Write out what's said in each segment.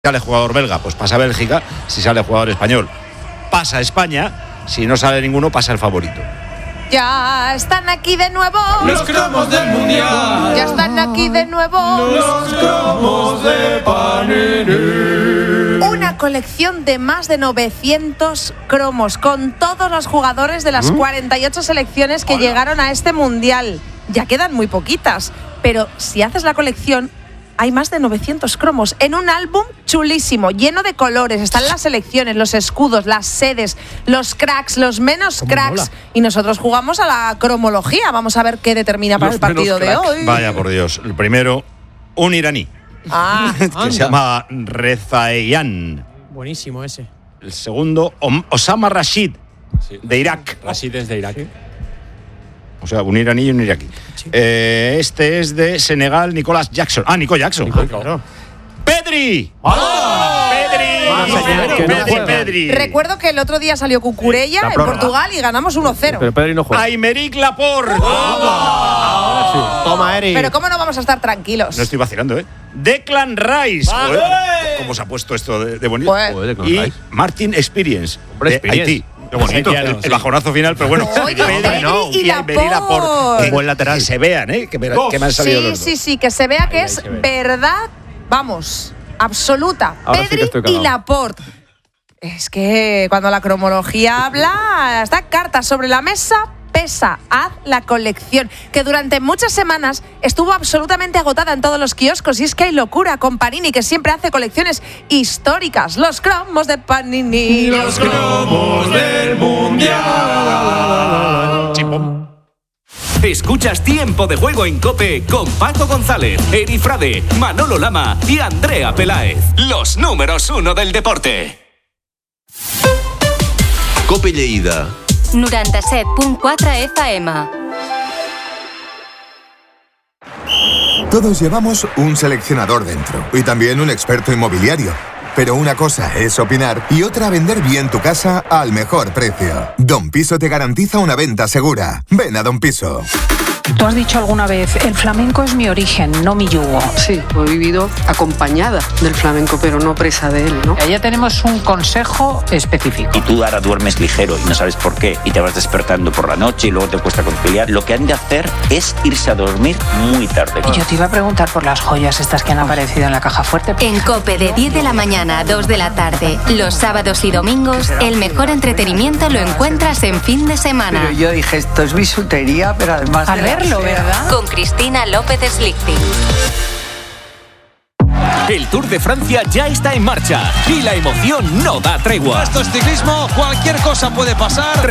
sale jugador belga, pues pasa Bélgica. Si sale jugador español, pasa España. Si no sale ninguno, pasa el favorito. Ya están aquí de nuevo los cromos del mundial. Ya están aquí de nuevo los cromos de Panini. Una colección de más de 900 cromos con todos los jugadores de las 48 selecciones que llegaron a este mundial. Ya quedan muy poquitas, pero si haces la colección, hay más de 900 cromos en un álbum chulísimo, lleno de colores. Están las selecciones, los escudos, las sedes, los cracks, los menos cracks. Mola. Y nosotros jugamos a la cromología. Vamos a ver qué determina para el partido de hoy. Vaya por Dios. El primero, un iraní. Que se llama Rezaian. Buenísimo ese. El segundo, Osama Rashid, de Irak. Rashid es de Irak. Sí. O sea, un iraní y un iraquí. Sí. Este es de Senegal, Nicolás Jackson. Nico Jackson. Claro. ¡Pedri! ¡Pedri! Recuerdo que el otro día salió Cucurella en Portugal y ganamos 1-0. Pero Pedri no juega. Aymeric Laporte. Toma, Eric. Pero ¿cómo no vamos a estar tranquilos? No estoy vacilando, ¿eh? Declan Rice. ¿Cómo se ha puesto esto de bonito? Y Martin Experience, de Haití. Qué bonito, el bajonazo final, pero bueno. Y Laporte. Un buen lateral. Que se vean, que me han salido los dos. Sí, que se vea que es verdad, vamos, absoluta. Ahora Pedri sí y Laporte. Es que cuando la cromología habla, está cartas sobre la mesa, pesa, haz la colección, que durante muchas semanas estuvo absolutamente agotada en todos los kioscos. Y es que hay locura con Panini, que siempre hace colecciones históricas. Los cromos de Panini. Los cromos del mundial. Chipom. Escuchas Tiempo de Juego en COPE con Paco González, Eri Frade, Manolo Lama y Andrea Peláez. Los números 1 del deporte. COPE Lleida 97.4 FM. Todos llevamos un seleccionador dentro y también un experto inmobiliario. Pero una cosa es opinar y otra vender bien tu casa al mejor precio. Don Piso te garantiza una venta segura. Ven a Don Piso. Tú has dicho alguna vez, el flamenco es mi origen, no mi yugo. Sí, he vivido acompañada del flamenco, pero no presa de él, ¿no? Ya tenemos un consejo específico. Y tú ahora duermes ligero y no sabes por qué, y te vas despertando por la noche y luego te cuesta conciliar. Lo que han de hacer es irse a dormir muy tarde. Y yo te iba a preguntar por las joyas estas que han aparecido en la caja fuerte. En COPE de 10 de la mañana a 2 de la tarde, los sábados y domingos, el mejor entretenimiento lo encuentras en fin de semana. Pero yo dije, esto es bisutería, pero además al verlo, ¿verdad? Con Cristina López Slichting. El Tour de Francia ya está en marcha y la emoción no da tregua. Esto es ciclismo, cualquier cosa puede pasar.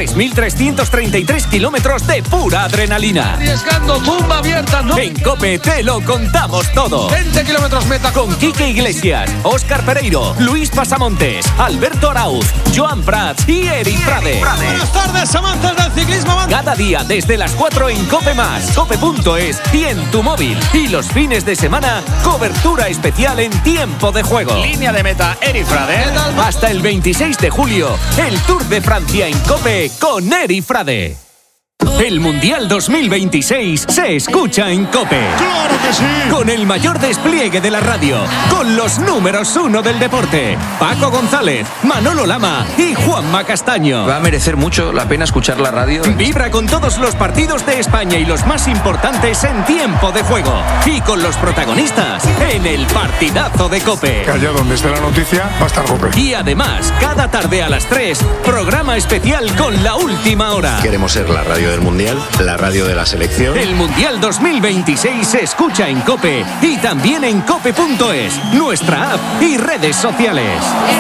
3.333 kilómetros de pura adrenalina. Arriesgando, tumba abierta, ¿no? En COPE te lo contamos todo. 20 kilómetros meta. Con Quique Iglesias, Óscar Pereiro, Luis Pasamontes, Alberto Arauz, Joan Prats y Eri Frade. Buenas tardes, amantes del ciclismo. Cada día desde las 4 en COPE+, cope.es y en tu móvil. Y los fines de semana, cobertura especial en Tiempo de Juego. Línea de meta, Eri Frade. Hasta el 26 de julio, el Tour de Francia en COPE con Eri Frade. El Mundial 2026 se escucha en COPE. ¡Claro que sí! Con el mayor despliegue de la radio, con los números 1 del deporte, Paco González, Manolo Lama y Juanma Castaño. Va a merecer mucho la pena escuchar la radio. Vibra con todos los partidos de España y los más importantes en Tiempo de Juego. Y con los protagonistas en el partidazo de COPE. Que allá donde esté la noticia va a estar COPE. Y además, cada tarde a las 3, programa especial con La Última Hora. Queremos ser la radio del Mundial, la radio de la selección. El Mundial 2026 se escucha en COPE y también en cope.es, nuestra app y redes sociales.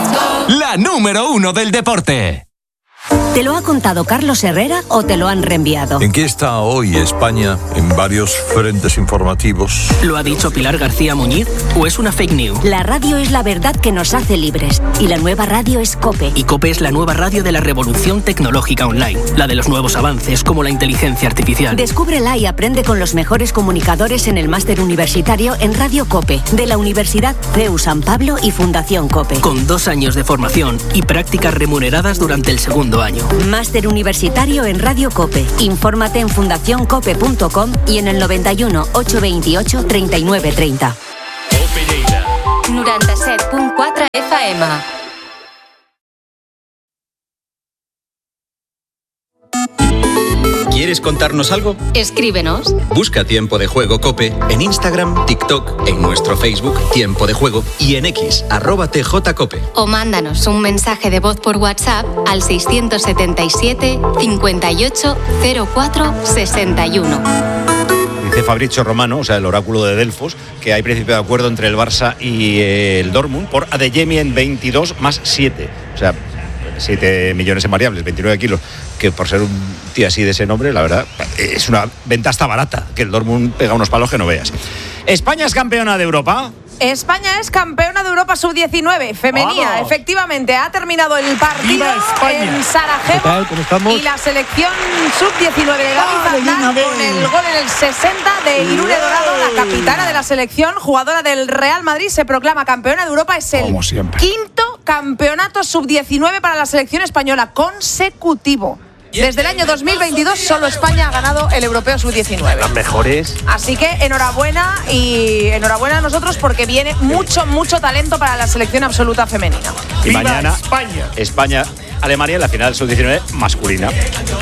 La número 1 del deporte. ¿Te lo ha contado Carlos Herrera o te lo han reenviado? ¿En qué está hoy España en varios frentes informativos? ¿Lo ha dicho Pilar García Muñiz o es una fake news? La radio es la verdad que nos hace libres y la nueva radio es COPE. Y COPE es la nueva radio de la revolución tecnológica online, la de los nuevos avances como la inteligencia artificial. Descúbrela y aprende con los mejores comunicadores en el máster universitario en Radio COPE de la Universidad CEU San Pablo y Fundación COPE. Con 2 años de formación y prácticas remuneradas durante el segundo año. Máster universitario en Radio COPE. Infórmate en fundacioncope.com y en el 91 828 3930. COPE Lleida. 97.4 FM. ¿Quieres contarnos algo? Escríbenos. Busca Tiempo de Juego COPE en Instagram, TikTok, en nuestro Facebook Tiempo de Juego y en X, @TJCOPE. O mándanos un mensaje de voz por WhatsApp al 677 58 04 61. Dice Fabrizio Romano, o sea, el oráculo de Delfos, que hay principio de acuerdo entre el Barça y el Dortmund por Adeyemi en 22 más 7. O sea, 7 millones en variables, 29 kilos, que por ser un tío así de ese nombre, la verdad, es una venta hasta barata, que el Dortmund pega unos palos que no veas. España es campeona de Europa. España es campeona de Europa sub-19 femenina. ¡Vamos! Efectivamente, ha terminado el partido en Sarajevo. ¿Qué tal? ¿Cómo estamos? Y la selección sub-19 de Gaby Zaldán con el gol en el 60 de Irune Dorado, la capitana de la selección, jugadora del Real Madrid, se proclama campeona de Europa. Es el quinto campeonato sub-19 para la selección española consecutivo. Desde el año 2022 solo España ha ganado el Europeo Sub-19. Las mejores. Así que enhorabuena, y enhorabuena a nosotros porque viene mucho talento para la selección absoluta femenina. Y mañana España, Alemania en la final Sub-19 masculina.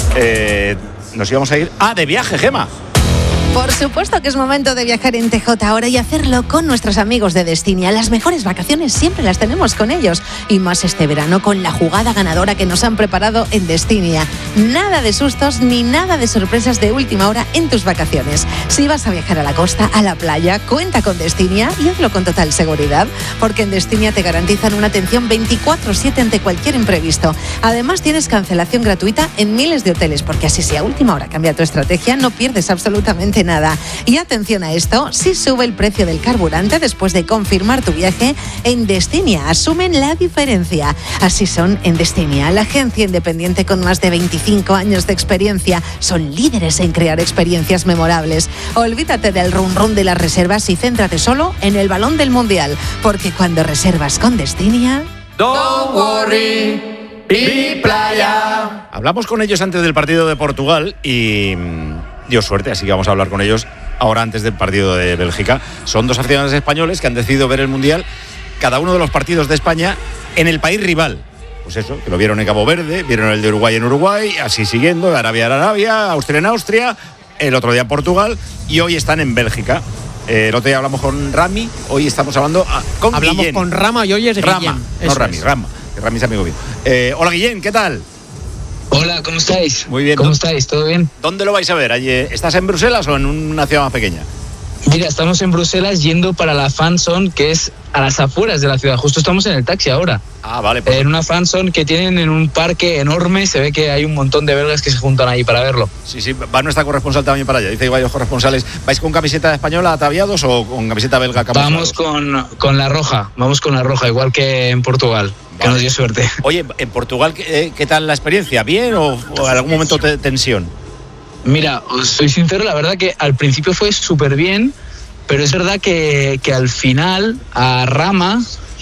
Nos íbamos a ir de viaje, Gema. Por supuesto que es momento de viajar en TJ ahora y hacerlo con nuestros amigos de Destinia. Las mejores vacaciones siempre las tenemos con ellos. Y más este verano con la jugada ganadora que nos han preparado en Destinia. Nada de sustos ni nada de sorpresas de última hora en tus vacaciones. Si vas a viajar a la costa, a la playa, cuenta con Destinia y hazlo con total seguridad. Porque en Destinia te garantizan una atención 24/7 ante cualquier imprevisto. Además tienes cancelación gratuita en miles de hoteles. Porque así si a última hora cambia tu estrategia, no pierdes absolutamente nada. Y atención a esto, si sube el precio del carburante después de confirmar tu viaje, en Destinia asumen la diferencia. Así son en Destinia, la agencia independiente con más de 25 años de experiencia. Son líderes en crear experiencias memorables. Olvídate del run de las reservas y céntrate solo en el balón del Mundial. Porque cuando reservas con Destinia... Don't worry, be playa. Hablamos con ellos antes del partido de Portugal y dio suerte, así que vamos a hablar con ellos ahora antes del partido de Bélgica. Son dos aficionados españoles que han decidido ver el Mundial, cada uno de los partidos de España, en el país rival. Pues eso, que lo vieron en Cabo Verde, vieron el de Uruguay en Uruguay, así siguiendo, Arabia en Arabia, Austria en Austria, el otro día en Portugal y hoy están en Bélgica. El otro día hablamos con Rami, hoy estamos hablando con Guillén. Hablamos con Rama y hoy es Rama, Guillén. no Rami, Rama, que Rami es amigo mío. Hola Guillén, ¿qué tal? Hola, ¿cómo estáis? Muy bien. ¿Cómo estáis? ¿Todo bien? ¿Dónde lo vais a ver? ¿Estás en Bruselas o en una ciudad más pequeña? Mira, estamos en Bruselas yendo para la fanzone, que es a las afueras de la ciudad. Justo estamos en el taxi ahora. Ah, vale. En una fanzone que tienen en un parque enorme. Se ve que hay un montón de belgas que se juntan ahí para verlo. Sí, va nuestra corresponsal también para allá. Dice que varios corresponsales. ¿Vais con camiseta española ataviados o con camiseta belga camuflados? Vamos con la roja. Vamos con la roja, igual que en Portugal. Vale. Que nos dio suerte. Oye, ¿en Portugal qué tal la experiencia? ¿Bien o en algún momento tensión? Mira, os soy sincero, la verdad que al principio fue súper bien, pero es verdad que al final a Rama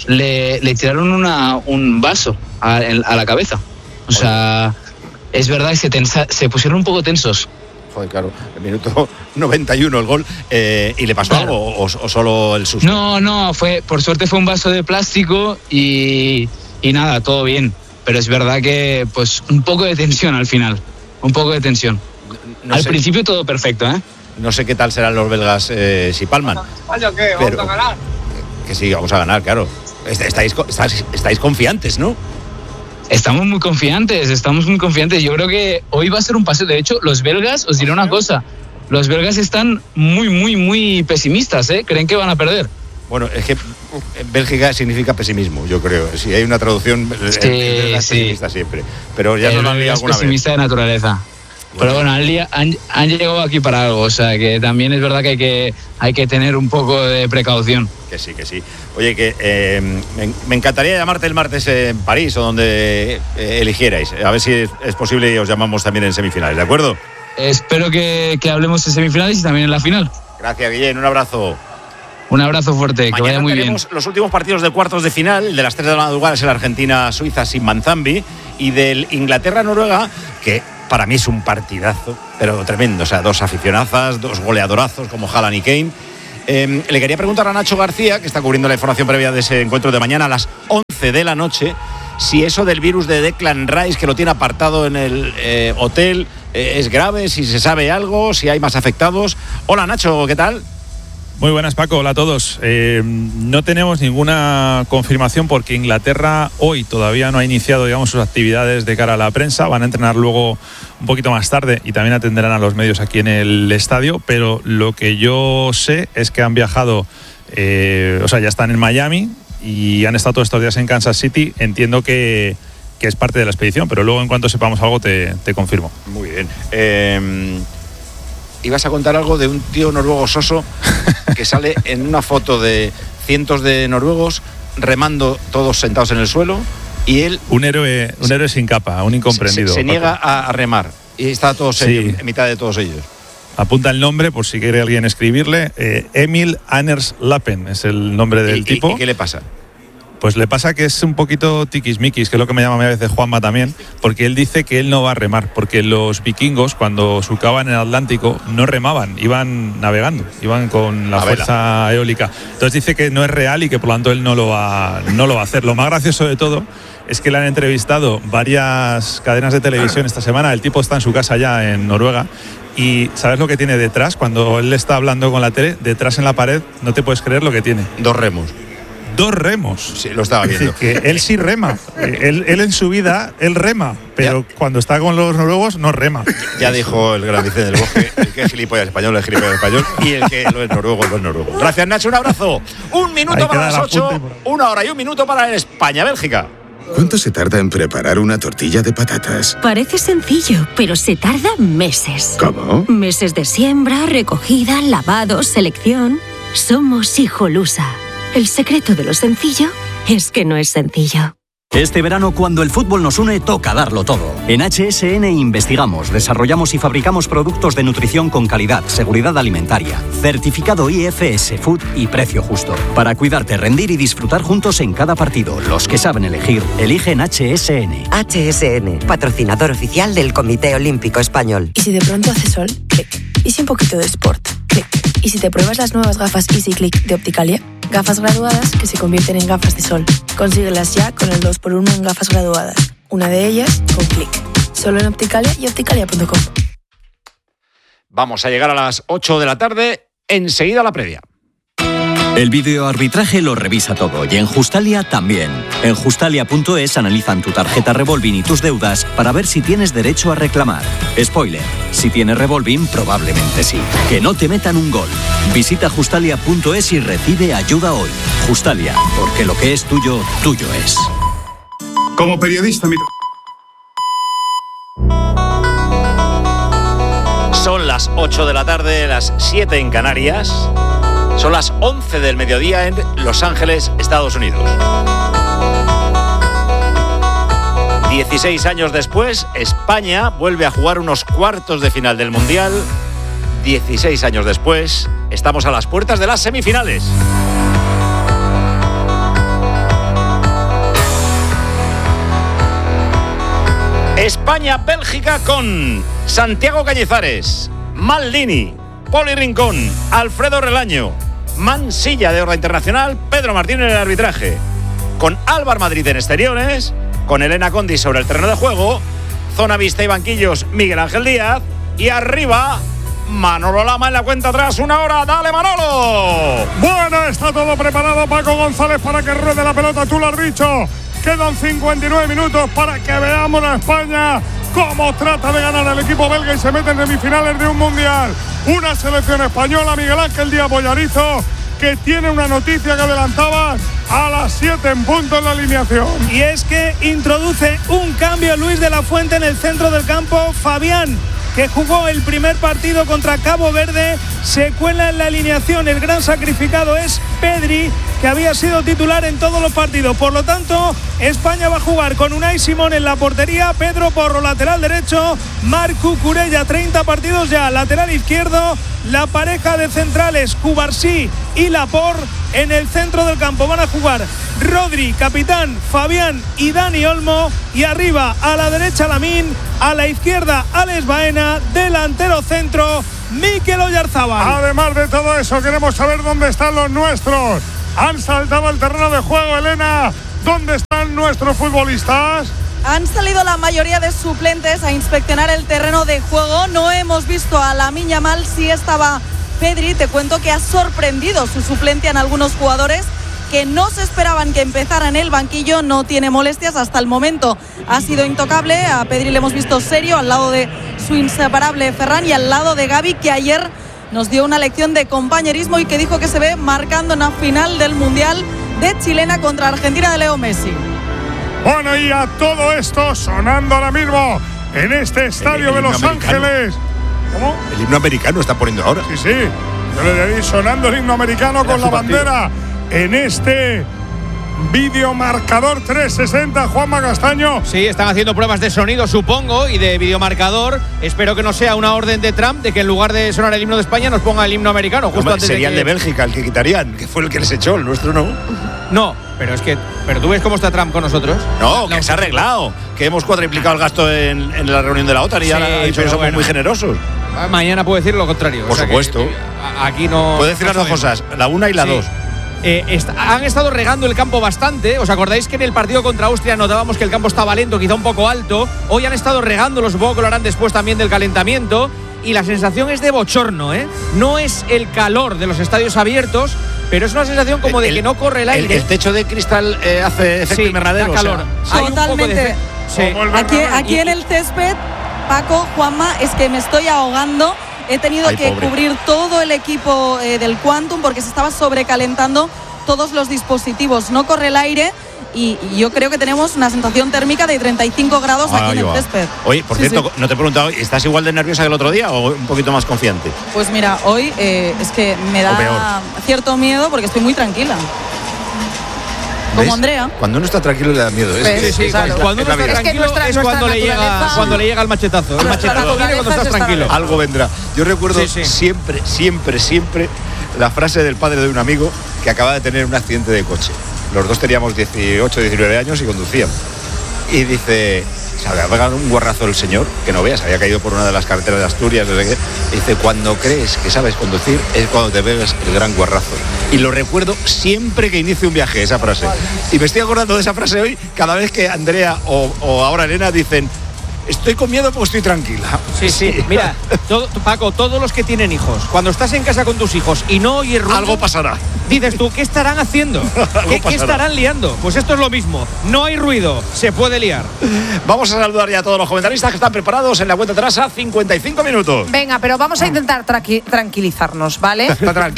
le tiraron un vaso a la cabeza. O sea, es verdad que se pusieron un poco tensos. Joder, claro, el minuto 91 el gol. ¿Y le pasó algo o solo el susto? No, por suerte fue un vaso de plástico y nada, todo bien. Pero es verdad que pues un poco de tensión al final, un poco de tensión. Al principio todo perfecto, ¿eh? No sé qué tal serán los belgas si palman. ¿Qué? ¿Vamos a ganar? Que sí, vamos a ganar, claro. Estáis confiantes, ¿no? Estamos muy confiantes. Yo creo que hoy va a ser un paseo. De hecho, los belgas, os diré una cosa, los belgas están muy pesimistas, ¿eh? Creen que van a perder. Bueno, es que Bélgica significa pesimismo, yo creo. Si hay una traducción, es pesimista siempre. Pero ya nos lo han liado alguna vez. Pesimista de naturaleza. Pero bueno, han llegado aquí para algo, o sea que también es verdad que hay que tener un poco de precaución. Que sí. Oye, que me encantaría llamarte el martes en París o donde eligierais. A ver si es posible y os llamamos también en semifinales, ¿de acuerdo? Espero que hablemos en semifinales y también en la final. Gracias, Guillén, un abrazo. Un abrazo fuerte, que vaya muy bien. Tenemos los últimos partidos de cuartos de final. El de las 3 de la madrugada es el Argentina-Suiza sin Manzambi y del Inglaterra-Noruega, que para mí es un partidazo, pero tremendo. O sea, dos aficionazas, dos goleadorazos como Haaland y Kane. Le quería preguntar a Nacho García, que está cubriendo la información previa de ese encuentro de mañana a las 11 de la noche, si eso del virus de Declan Rice, que lo tiene apartado en el hotel, es grave, si se sabe algo, si hay más afectados. Hola Nacho, ¿qué tal? Muy buenas, Paco. Hola a todos. No tenemos ninguna confirmación porque Inglaterra hoy todavía no ha iniciado, digamos, sus actividades de cara a la prensa. Van a entrenar luego un poquito más tarde y también atenderán a los medios aquí en el estadio. Pero lo que yo sé es que han viajado, ya están en Miami y han estado todos estos días en Kansas City. Entiendo que es parte de la expedición, pero luego en cuanto sepamos algo te confirmo. Muy bien. Ibas a contar algo de un tío noruego soso que sale en una foto de cientos de noruegos remando todos sentados en el suelo y él... Un héroe sin capa, un incomprendido. Se niega a remar y está todo serio, en mitad de todos ellos. Apunta el nombre por si quiere alguien escribirle. Emil Anders Lappen es el nombre del tipo. ¿Y qué le pasa? Pues le pasa que es un poquito tiquismiquis, que es lo que me llama a veces Juanma también, porque él dice que él no va a remar, porque los vikingos cuando surcaban en el Atlántico no remaban, iban navegando, iban con la fuerza eólica. Entonces dice que no es real y que por lo tanto él no lo va a hacer. Lo más gracioso de todo es que le han entrevistado varias cadenas de televisión esta semana. El tipo está en su casa ya en Noruega. Y ¿sabes lo que tiene detrás? Cuando él está hablando con la tele, detrás en la pared, no te puedes creer lo que tiene. 2 remos. 2 remos. Sí, lo estaba viendo. Es decir, que él sí rema. Él en su vida, él rema. Pero cuando está con los noruegos, no rema. Ya dijo el gran Vicente del Bosque, el que es gilipollas español es gilipollas español y el que lo es noruego es noruego. Gracias, Nacho, un abrazo. 1 minuto para las 8, 1 hora y 1 minuto para España-Bélgica. ¿Cuánto se tarda en preparar una tortilla de patatas? Parece sencillo, pero se tarda meses. ¿Cómo? Meses de siembra, recogida, lavado, selección. Somos Hijolusa. El secreto de lo sencillo es que no es sencillo. Este verano, cuando el fútbol nos une, toca darlo todo. En HSN investigamos, desarrollamos y fabricamos productos de nutrición con calidad, seguridad alimentaria, certificado IFS Food y precio justo. Para cuidarte, rendir y disfrutar juntos en cada partido. Los que saben elegir, eligen HSN. HSN, patrocinador oficial del Comité Olímpico Español. ¿Y si de pronto hace sol? Clic. ¿Y si un poquito de sport? Clic. ¿Y si te pruebas las nuevas gafas Easy Click de Opticalia? Gafas graduadas que se convierten en gafas de sol. Consíguelas ya con el 2x1 en gafas graduadas. Una de ellas con Click. Solo en Opticalia y opticalia.com. Vamos a llegar a las 8 de la tarde. Enseguida la previa. El videoarbitraje lo revisa todo y en Justalia también. En Justalia.es analizan tu tarjeta revolving y tus deudas para ver si tienes derecho a reclamar. Spoiler, si tienes revolving probablemente sí. Que no te metan un gol. Visita Justalia.es y recibe ayuda hoy. Justalia, porque lo que es tuyo, tuyo es. Como periodista, Son las 8 de la tarde, las 7 en Canarias. Son las 11 del mediodía en Los Ángeles, Estados Unidos. 16 años después, España vuelve a jugar unos cuartos de final del Mundial. 16 años después, estamos a las puertas de las semifinales. España-Bélgica con Santiago Cañizares, Maldini, Poli Rincón, Alfredo Relaño, Mansilla de Orden Internacional, Pedro Martín en el arbitraje, con Álvaro Madrid en exteriores, con Elena Condi sobre el terreno de juego, zona vista y banquillos Miguel Ángel Díaz y arriba Manolo Lama en la cuenta atrás. 1 hora, dale Manolo. Bueno, está todo preparado, Paco González, para que ruede la pelota, tú lo has dicho. Quedan 59 minutos para que veamos a España cómo trata de ganar al equipo belga y se mete en semifinales de un mundial. Una selección española, Miguel Ángel Díaz Bollarizo, que tiene una noticia que adelantaba a las 7 en punto en la alineación. Y es que introduce un cambio Luis de la Fuente en el centro del campo. Fabián, que jugó el primer partido contra Cabo Verde, se cuela en la alineación. El gran sacrificado es Pedri, que había sido titular en todos los partidos. Por lo tanto, España va a jugar con Unai Simón en la portería, Pedro Porro lateral derecho, Marc Cucurella, 30 partidos ya, lateral izquierdo. La pareja de centrales, Cubarsí y Laporte en el centro del campo. Van a jugar Rodri, capitán, Fabián y Dani Olmo. Y arriba, a la derecha Lamine, a la izquierda Alex Baena, delantero centro Mikel Oyarzábal. Además de todo eso, queremos saber dónde están los nuestros. Han saltado al terreno de juego, Elena. ¿Dónde están nuestros futbolistas? Han salido la mayoría de suplentes a inspeccionar el terreno de juego. No hemos visto a Lamine Yamal, sí estaba Pedri. Te cuento que ha sorprendido su suplencia en algunos jugadores que no se esperaban que empezara en el banquillo. No tiene molestias, hasta el momento ha sido intocable. A Pedri le hemos visto serio al lado de su inseparable Ferran y al lado de Gavi, que ayer nos dio una lección de compañerismo y que dijo que se ve marcando una final del Mundial de chilena contra Argentina de Leo Messi. Bueno, y a todo esto sonando ahora mismo en este estadio de Los Ángeles. ¿Cómo? El himno americano está poniendo ahora. Sí, sí. Yo le diría sonando el himno americano con la bandera en este videomarcador 360, Juanma Castaño. Sí, están haciendo pruebas de sonido, supongo, y de videomarcador. Espero que no sea una orden de Trump de que en lugar de sonar el himno de España nos ponga el himno americano. Justo antes sería de el de Bélgica el que quitarían, que fue el que les echó, el nuestro no. No, pero tú ves cómo está Trump con nosotros. No, que se ha arreglado, que hemos cuadriplicado el gasto en la reunión de la OTAN y ahora ha dicho que somos muy generosos. Mañana puedo decir lo contrario. Por supuesto. Aquí no. Puedo decir las dos cosas, la una y la dos. Han estado regando el campo bastante. ¿Os acordáis que en el partido contra Austria notábamos que el campo estaba lento, quizá un poco alto? Hoy han estado regándolo, supongo que lo harán después también del calentamiento. Y la sensación es de bochorno, ¿eh? No es el calor de los estadios abiertos, pero es una sensación como de que no corre el aire. El techo de cristal hace efecto invernadero. Da calor. O sea, totalmente. Aquí en el césped, Paco, Juanma, es que me estoy ahogando. He tenido que cubrir todo el equipo del Quantum porque se estaba sobrecalentando todos los dispositivos. No corre el aire y yo creo que tenemos una sensación térmica de 35 grados aquí en el césped. Oye, por cierto, no te he preguntado, ¿estás igual de nerviosa que el otro día o un poquito más confiante? Pues mira, hoy es que me da cierto miedo porque estoy muy tranquila. Como Andrea. Cuando uno está tranquilo le da miedo. Sí, claro. Cuando uno está tranquilo es cuando le llega el machetazo. El machetazo viene cuando estás tranquilo. Algo vendrá. Yo recuerdo siempre la frase del padre de un amigo que acaba de tener un accidente de coche. Los dos teníamos 18, 19 años y conducíamos. Y dice, se había pegado un guarrazo el señor, que no veas, había caído por una de las carreteras de Asturias, no sé qué. Dice, cuando crees que sabes conducir es cuando te pegas el gran guarrazo. Y lo recuerdo siempre que inicio un viaje, esa frase. Y me estoy acordando de esa frase hoy cada vez que Andrea o ahora Elena dicen, estoy con miedo porque estoy tranquila. Sí. Mira, Paco, todos los que tienen hijos, cuando estás en casa con tus hijos y no oyes ruido, algo pasará. Dices tú, ¿qué estarán haciendo? ¿Qué estarán liando? Pues esto es lo mismo. No hay ruido, se puede liar. Vamos a saludar ya a todos los comentaristas que están preparados en la cuenta atrás a 55 minutos. Venga, pero vamos a intentar tranquilizarnos, ¿vale?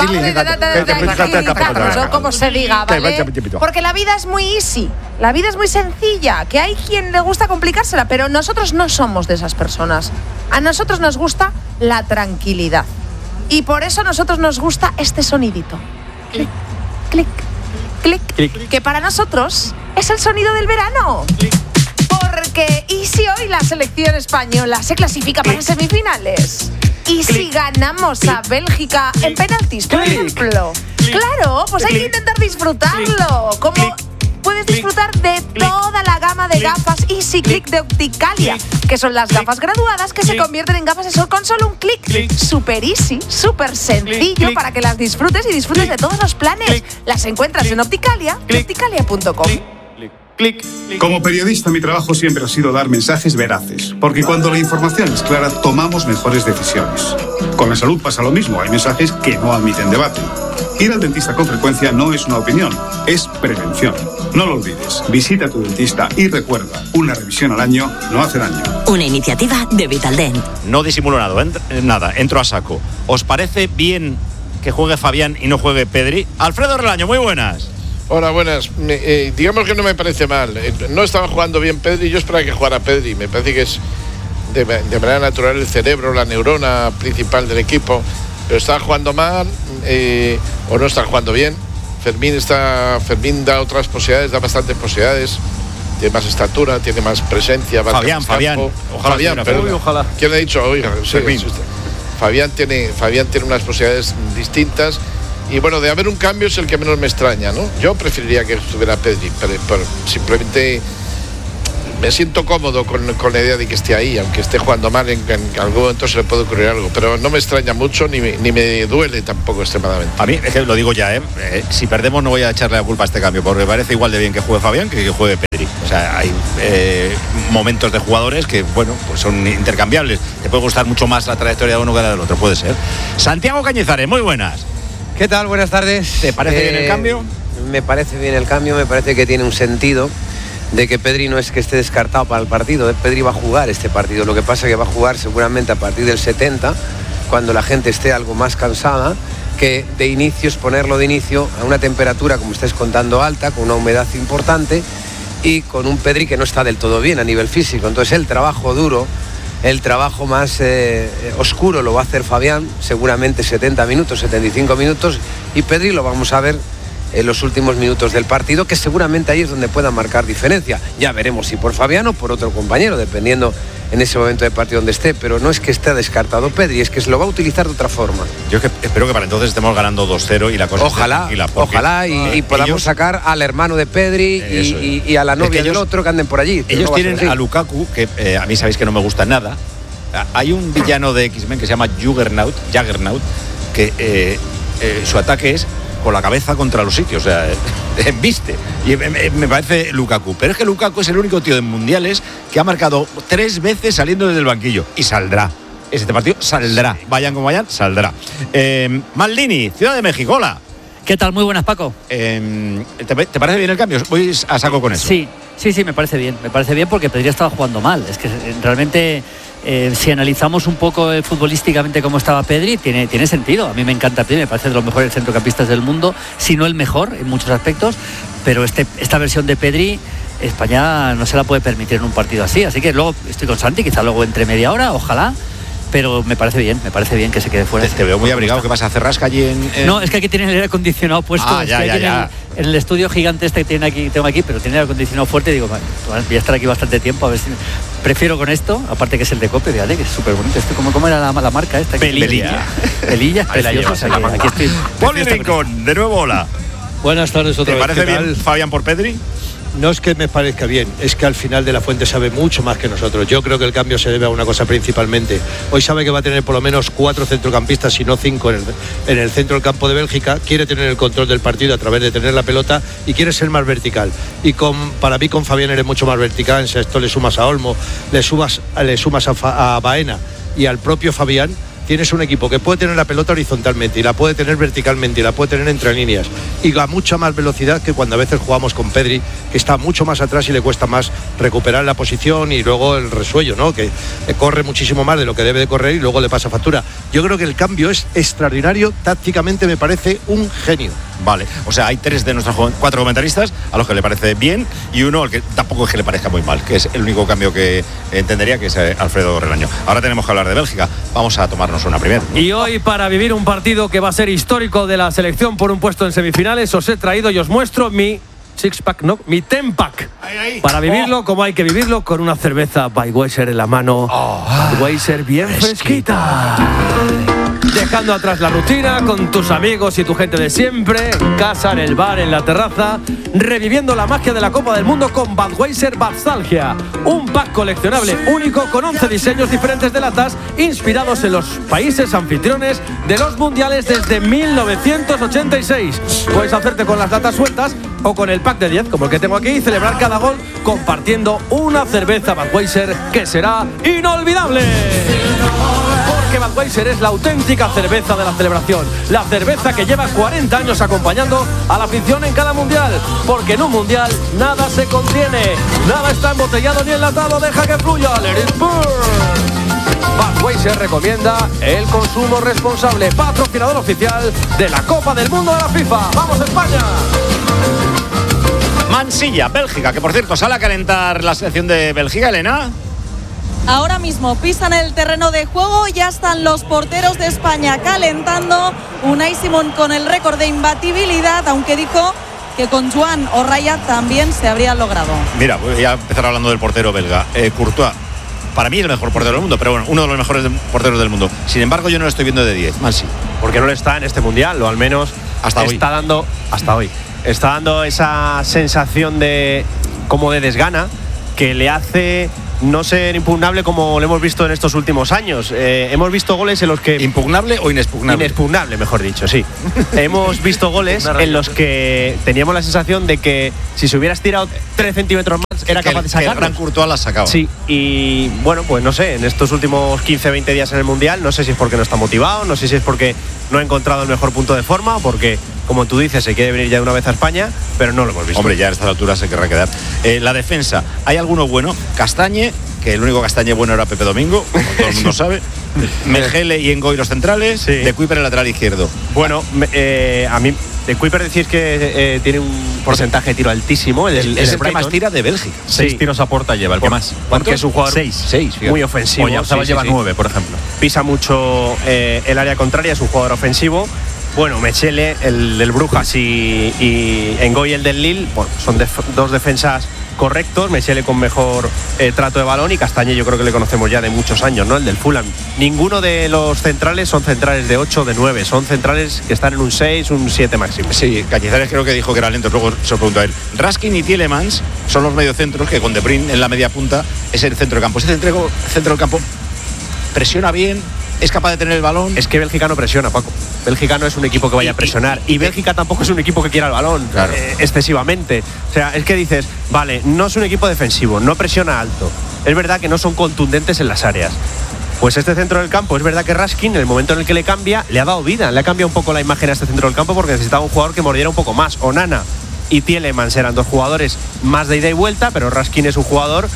Tranquilizarnos, como se diga, ¿vale? Porque la vida es muy easy, la vida es muy sencilla, que hay quien le gusta complicársela, pero nosotros no somos de esas personas. A nosotros nos gusta la tranquilidad. Y por eso a nosotros nos gusta este sonidito. Clic, clic, clic, clic. Que para nosotros es el sonido del verano. Porque, ¿y si hoy la selección española se clasifica para semifinales? ¿Y si ganamos a Bélgica en penaltis, por ejemplo? Claro, pues hay que intentar disfrutarlo. Como puedes disfrutar de toda la gama de gafas Easy Click de Opticalia, que son las gafas graduadas que se convierten en gafas de sol con solo un clic. Super easy, súper sencillo para que las disfrutes y disfrutes de todos los planes. Las encuentras en Opticalia y opticalia.com. Como periodista, mi trabajo siempre ha sido dar mensajes veraces, porque cuando la información es clara, tomamos mejores decisiones. Con la salud pasa lo mismo, hay mensajes que no admiten debate. Ir al dentista con frecuencia no es una opinión, es prevención. No lo olvides, visita a tu dentista y recuerda, una revisión al año no hace daño. Una iniciativa de Vitaldent. No disimulo nada, entro a saco. ¿Os parece bien que juegue Fabián y no juegue Pedri? Alfredo Relaño, muy buenas. Hola, buenas. Digamos que no me parece mal. No estaba jugando bien Pedri, yo esperaba que jugara Pedri. Me parece que es de manera natural el cerebro, la neurona principal del equipo. Pero está jugando mal o no está jugando bien. Fermín da otras posibilidades, da bastantes posibilidades. Tiene más estatura, tiene más presencia. Fabián. Ojalá. ¿Quién le ha dicho? Oiga, Fermín. Fabián tiene unas posibilidades distintas. Y bueno, de haber un cambio es el que menos me extraña, ¿no? Yo preferiría que estuviera Pedri, pero simplemente me siento cómodo con la idea de que esté ahí, aunque esté jugando mal, en algún momento se le puede ocurrir algo, pero no me extraña mucho ni me duele tampoco extremadamente. A mí, es que lo digo ya, si perdemos no voy a echarle la culpa a este cambio, porque me parece igual de bien que juegue Fabián que juegue Pedri. O sea, hay momentos de jugadores que, bueno, pues son intercambiables. Te puede gustar mucho más la trayectoria de uno que la del otro, puede ser. Santiago Cañizares, muy buenas. ¿Qué tal? Buenas tardes. ¿Te parece bien el cambio? Me parece bien el cambio, me parece que tiene un sentido de que Pedri no es que esté descartado para el partido. Pedri va a jugar este partido. Lo que pasa es que va a jugar seguramente a partir del 70, cuando la gente esté algo más cansada, que de inicio es ponerlo de inicio a una temperatura, como estáis contando, alta, con una humedad importante y con un Pedri que no está del todo bien a nivel físico. Entonces el trabajo duro, el trabajo más oscuro lo va a hacer Fabián, seguramente 70 minutos, 75 minutos, y Pedri lo vamos a ver en los últimos minutos del partido, que seguramente ahí es donde pueda marcar diferencia. Ya veremos si por Fabián o por otro compañero, dependiendo en ese momento del partido donde esté, pero no es que esté descartado Pedri, es que se lo va a utilizar de otra forma. Yo espero que para entonces estemos ganando 2-0 y la cosa ojalá y podamos sacar al hermano de Pedri y a la novia del otro que anden por allí. Ellos tienen a Lukaku, que a mí sabéis que no me gusta nada. Hay un villano de X-Men que se llama Juggernaut, que su ataque es con la cabeza contra los sitios, o sea, viste. Y me parece Lukaku. Pero es que Lukaku es el único tío en mundiales que ha marcado 3 veces saliendo desde el banquillo. Y saldrá. Este partido saldrá. Vayan como vayan, saldrá. Maldini, Ciudad de México, hola. ¿Qué tal? Muy buenas, Paco. ¿Te parece bien el cambio? Voy a saco con eso. Sí, me parece bien. Me parece bien porque Pedri estaba jugando mal. Es que realmente... si analizamos un poco futbolísticamente cómo estaba Pedri, tiene sentido. A mí me encanta Pedri, me parece de los mejores centrocampistas del mundo, si no el mejor en muchos aspectos, pero esta versión de Pedri España no se la puede permitir en un partido así, así que luego estoy con Santi, quizá luego entre media hora, ojalá. Pero me parece bien que se quede fuera. Te veo muy abrigado. ¿Qué pasa? ¿Hacer rasca allí en...? No, es que aquí tienen el aire acondicionado puesto. En el estudio gigante este que tengo aquí, pero tiene el aire acondicionado fuerte. Y digo, voy a estar aquí bastante tiempo, a ver si... Prefiero con esto, aparte que es el de Cope, fíjate, que es súper bonito. ¿Cómo era la marca esta? Belilla. Belilla, precioso. Aquí estoy. Poli Rincón, de nuevo, hola. Buenas tardes otra vez. ¿Te parece bien Fabián por Pedri? No es que me parezca bien, es que al final de la Fuente sabe mucho más que nosotros. Yo creo que el cambio se debe a una cosa principalmente. Hoy sabe que va a tener por lo menos 4 centrocampistas, si no 5 en el centro del campo de Bélgica. Quiere tener el control del partido a través de tener la pelota y quiere ser más vertical. Y para mí con Fabián eres mucho más vertical. En esto le sumas a Olmo, le sumas a Baena y al propio Fabián. Tienes un equipo que puede tener la pelota horizontalmente y la puede tener verticalmente y la puede tener entre líneas y a mucha más velocidad que cuando a veces jugamos con Pedri, que está mucho más atrás y le cuesta más recuperar la posición y luego el resuello, ¿no? Que corre muchísimo más de lo que debe de correr y luego le pasa factura. Yo creo que el cambio es extraordinario, tácticamente me parece un genio. Vale, o sea, hay 3 de nuestros 4 comentaristas a los que le parece bien y uno al que tampoco es que le parezca muy mal, que es el único cambio que entendería, que es Alfredo Relaño. Ahora tenemos que hablar de Bélgica. Vamos a tomarnos una primera. Y hoy, para vivir un partido que va a ser histórico de la selección por un puesto en semifinales, os he traído y os muestro mi six-pack, no, mi 10-pack. Para vivirlo como hay que vivirlo, con una cerveza Budweiser en la mano. Budweiser bien fresquita. Dejando atrás la rutina, con tus amigos y tu gente de siempre, en casa, en el bar, en la terraza, reviviendo la magia de la Copa del Mundo con Budweiser Nostalgia, un pack coleccionable único con 11 diseños diferentes de latas inspirados en los países anfitriones de los mundiales desde 1986. Puedes hacerte con las latas sueltas o con el pack de 10, como el que tengo aquí, y celebrar cada gol compartiendo una cerveza Budweiser que será inolvidable. Porque Budweiser es la auténtica cerveza de la celebración, la cerveza que lleva 40 años acompañando a la afición en cada mundial, porque en un mundial nada se contiene, nada está embotellado ni enlatado, deja que fluya. Let it burn. Budweiser recomienda el consumo responsable, patrocinador oficial de la Copa del Mundo de la FIFA. ¡Vamos, España! Mansilla, Bélgica, que por cierto sale a calentar la selección de Bélgica, Elena. Ahora mismo pisan el terreno de juego, ya están los porteros de España calentando. Unai Simón con el récord de imbatibilidad, aunque dijo que con Joan o Raya también se habría logrado. Mira, voy a empezar hablando del portero belga. Courtois, para mí es el mejor portero del mundo, pero bueno, uno de los mejores porteros del mundo. Sin embargo, yo no lo estoy viendo de 10, Mansi. Porque no lo está en este mundial, o al menos hasta hoy. Está dando esa sensación de como de desgana. que le hace no ser impugnable como lo hemos visto en estos últimos años. Hemos visto goles en los que... ¿Impugnable o inexpugnable? Inexpugnable, mejor dicho, sí. Hemos visto goles en los que teníamos la sensación de que si se hubiera estirado 3 centímetros más era capaz de sacarlo. Que Gran Courtois la sacaba. Sí, y bueno, pues no sé, en estos últimos 15-20 días en el Mundial, no sé si es porque no está motivado, no sé si es porque no ha encontrado el mejor punto de forma o porque, como tú dices, se quiere venir ya de una vez a España, pero no lo hemos visto. Hombre, ya a estas alturas se querrá quedar. La defensa, ¿hay alguno bueno? Castañe, que el único Castañe bueno era Pepe Domingo, como todo el mundo sabe. Mejele y Ngoy los centrales, sí. De Kuiper el lateral izquierdo. Bueno, a mí de Kuiper decís que tiene un porcentaje de tiro altísimo. Es el que más tira de Bélgica. 6 tiros a puerta lleva, el que más. Porque es un jugador 6, muy ofensivo. Oyarzabal lleva 9, por ejemplo. Pisa mucho el área contraria, es un jugador ofensivo. Bueno, Mechele, el del Brujas, y Ngoy, el del Lille, bueno, son dos defensas correctos. Mechele con mejor trato de balón, y Castañe yo creo que le conocemos ya de muchos años, ¿no? El del Fulham. Ninguno de los centrales son centrales de 8 o de 9, son centrales que están en un 6, un 7 máximo. Sí, Cañizares creo que dijo que era lento, luego se lo preguntó a él. Raskin y Tielemans son los mediocentros, que con De Bruyne en la media punta es el centro del campo. Ese centro del campo presiona bien, es capaz de tener el balón. Es que Bélgica no presiona, Paco. Bélgica no es un equipo que vaya a presionar. Y Bélgica tampoco es un equipo que quiera el balón, claro, excesivamente. O sea, es que dices, vale, no es un equipo defensivo, no presiona alto. Es verdad que no son contundentes en las áreas. Pues este centro del campo, es verdad que Raskin, en el momento en el que le cambia, le ha dado vida. Le ha cambiado un poco la imagen a este centro del campo porque necesitaba un jugador que mordiera un poco más. Onana y Tielemans eran dos jugadores más de ida y vuelta, pero Raskin es un jugador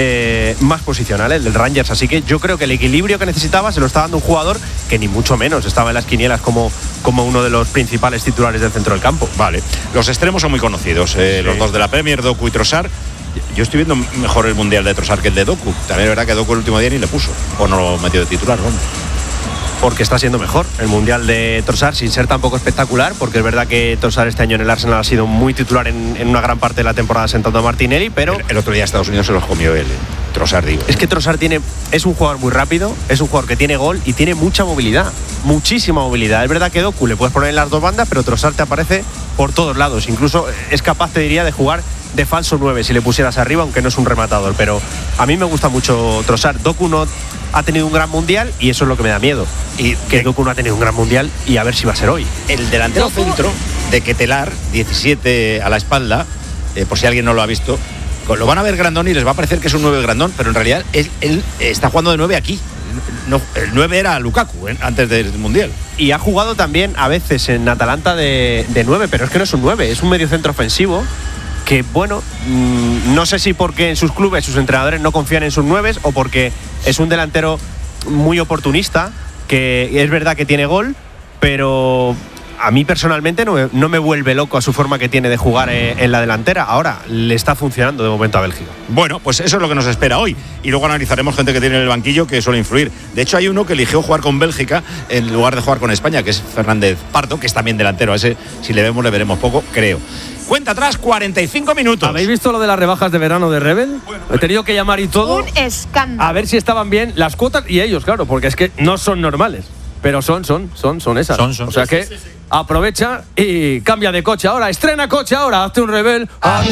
más posicional, el del Rangers. Así que yo creo que el equilibrio que necesitaba se lo está dando un jugador que ni mucho menos estaba en las quinielas como uno de los principales titulares del centro del campo. Vale, los extremos son muy conocidos, sí. Los dos de la Premier, Doku y Trossard. Yo estoy viendo mejor el Mundial de Trossard que el de Doku. También es verdad que Doku el último día ni le puso, o no lo metió de titular, ¿no? Porque está siendo mejor el Mundial de Trossard, sin ser tampoco espectacular, porque es verdad que Trossard este año en el Arsenal ha sido muy titular en una gran parte de la temporada sentando a Martinelli, pero... El otro día Estados Unidos se los comió él, Trossard, digo. Es que Trossard es un jugador muy rápido, es un jugador que tiene gol y tiene mucha movilidad, muchísima movilidad. Es verdad que Doku le puedes poner en las dos bandas, pero Trossard te aparece por todos lados. Incluso es capaz, te diría, de jugar de falso 9 si le pusieras arriba, aunque no es un rematador. Pero a mí me gusta mucho Trossard. Doku no ha tenido un gran mundial y eso es lo que me da miedo. Y que Doku no ha tenido un gran mundial y a ver si va a ser hoy. El delantero centro de Ketelar, 17 a la espalda, por si alguien no lo ha visto, lo van a ver grandón y les va a parecer que es un 9 grandón, pero en realidad él está jugando de 9 aquí. No, el 9 era Lukaku antes del Mundial. Y ha jugado también a veces en Atalanta de 9, pero es que no es un 9, es un mediocentro ofensivo que, bueno, no sé si porque en sus clubes sus entrenadores no confían en sus 9 o porque es un delantero muy oportunista, que es verdad que tiene gol, pero a mí personalmente no me vuelve loco a su forma que tiene de jugar en la delantera. Ahora le está funcionando de momento a Bélgica. Bueno, pues eso es lo que nos espera hoy. Y luego analizaremos gente que tiene en el banquillo que suele influir. De hecho, hay uno que eligió jugar con Bélgica en lugar de jugar con España, que es Fernández Pardo, que es también delantero. A ese, si le vemos, le veremos poco, creo. Cuenta atrás, 45 minutos. ¿Habéis visto lo de las rebajas de verano de Rebel? He tenido que llamar y todo. Un escándalo. A ver si estaban bien las cuotas y ellos, claro, porque es que no son normales. Pero son esas. O sea que aprovecha y cambia de coche ahora. Estrena coche ahora. Hazte un Rebel.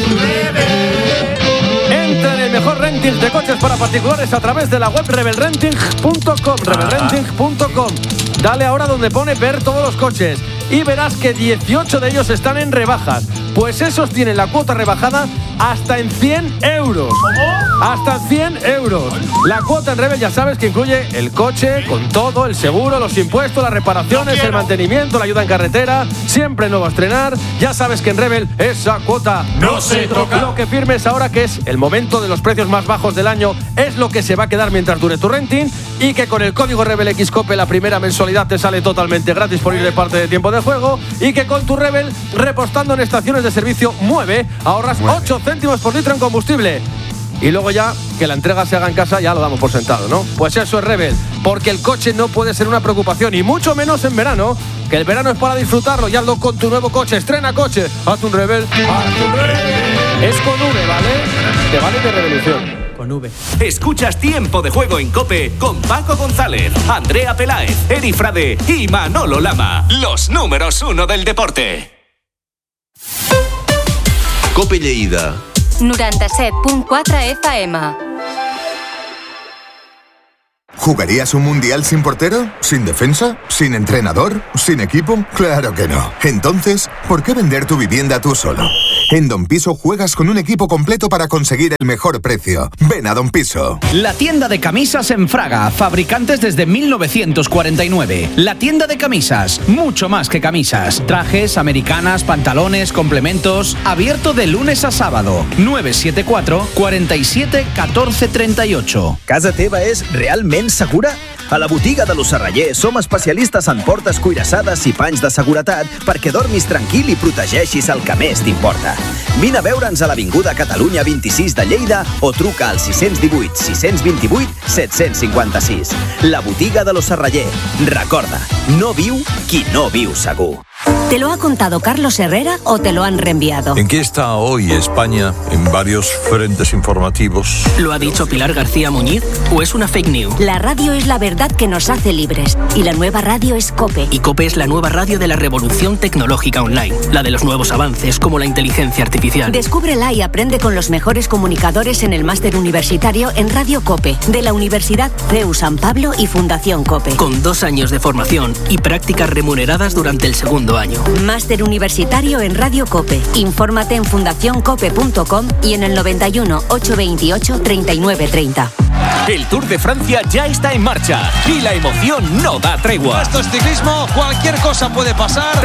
Entra en el mejor renting de coches para particulares a través de la web rebelrenting.com. Rebelrenting.com. Dale ahora donde pone ver todos los coches y verás que 18 de ellos están en rebajas. Pues esos tienen la cuota rebajada hasta en 100 euros. Hasta 100 euros. La cuota en Rebel ya sabes que incluye el coche con todo, el seguro, los impuestos, las reparaciones, el mantenimiento, la ayuda en carretera, siempre nuevo a estrenar. Ya sabes que en Rebel esa cuota no se toca. Lo que firmes ahora, que es el momento de los precios más bajos del año, es lo que se va a quedar mientras dure tu renting, y que con el código RebelXCOPE la primera mensualidad te sale totalmente gratis por ir de parte de tiempo de juego, y que con tu Rebel, repostando en estaciones de servicio Mueve, ahorras 8 céntimos por litro en combustible. Y luego ya que la entrega se haga en casa ya lo damos por sentado, ¿no? Pues eso es Rebel, porque el coche no puede ser una preocupación, y mucho menos en verano, que el verano es para disfrutarlo. Y hazlo con tu nuevo coche. Estrena coche, haz un Rebel. Es con V, ¿vale? Te vale de revolución. Con V. Escuchas Tiempo de Juego en COPE con Paco González, Andrea Peláez, Eri Frade y Manolo Lama. Los números 1 del deporte. COPE Lleida. 97.4 FM. ¿Jugarías un mundial sin portero? ¿Sin defensa? ¿Sin entrenador? ¿Sin equipo? Claro que no. Entonces, ¿por qué vender tu vivienda tú solo? En Don Piso juegas con un equipo completo para conseguir el mejor precio. Ven a Don Piso. La tienda de camisas en Fraga, fabricantes desde 1949. La tienda de camisas, mucho más que camisas. Trajes, americanas, pantalones, complementos. Abierto de lunes a sábado. 974 47 14 38. Casa teva és realment segura? A la botiga de l'Oserraller som especialistes en portes cuirassades i panys de seguretat perquè dormis tranquil i protegeixis el que més t'importa. Vine a veure'ns a l'Avinguda Catalunya 26 de Lleida o truca al 618 628 756. La botiga de l'Oserraller. Recorda, no viu qui no viu segur. ¿Te lo ha contado Carlos Herrera o te lo han reenviado? ¿En qué está hoy España en varios frentes informativos? ¿Lo ha dicho Pilar García Muñiz o es una fake news? La radio es la verdad que nos hace libres y la nueva radio es COPE. Y COPE es la nueva radio de la revolución tecnológica online, la de los nuevos avances como la inteligencia artificial. Descúbrela y aprende con los mejores comunicadores en el máster universitario en Radio COPE de la Universidad CEU San Pablo y Fundación COPE. Con 2 años de formación y prácticas remuneradas durante el segundo año. Máster universitario en Radio COPE. Infórmate en fundacioncope.com y en el 91 828 3930. El Tour de Francia ya está en marcha y la emoción no da tregua. Esto es ciclismo, cualquier cosa puede pasar.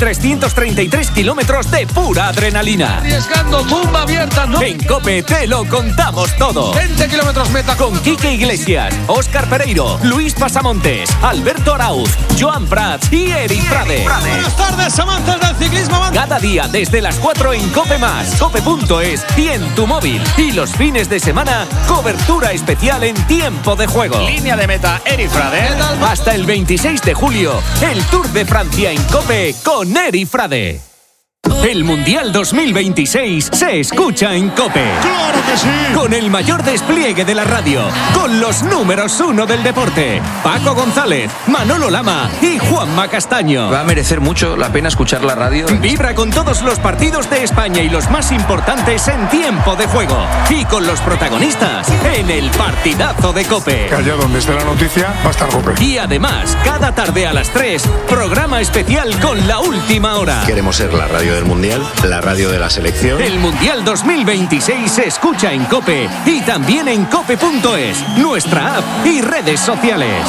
3.333 kilómetros de pura adrenalina. Arriesgando, tumba abierta, ¿no? En COPE te lo contamos todo. 20 kilómetros meta. Con Quique Iglesias, Óscar Pereiro, Luis Pasamontes, Alberto Arauz, Joan Prats y Eric Frade. Buenas tardes, amantes del ciclismo. Cada día desde las 4 en COPE+, cope.es y en tu móvil. Y los fines de semana, cobertura especial en tiempo de juego. Línea de meta, Eric Frade. Hasta el 26 de julio, el Tour de Francia en COPE con Eric Frade. El Mundial 2026 se escucha en COPE. ¡Claro que sí! Con el mayor despliegue de la radio, con los números 1 del deporte, Paco González, Manolo Lama y Juanma Castaño. Va a merecer mucho la pena escuchar la radio. Vibra con todos los partidos de España y los más importantes en tiempo de juego. Y con los protagonistas en el partidazo de COPE. Que allá donde esté la noticia va a estar COPE. Y además, cada tarde a las 3, programa especial con La Última Hora. Queremos ser la radio del Mundial, la radio de la selección. El Mundial 2026 se escucha en COPE y también en cope.es, nuestra app y redes sociales.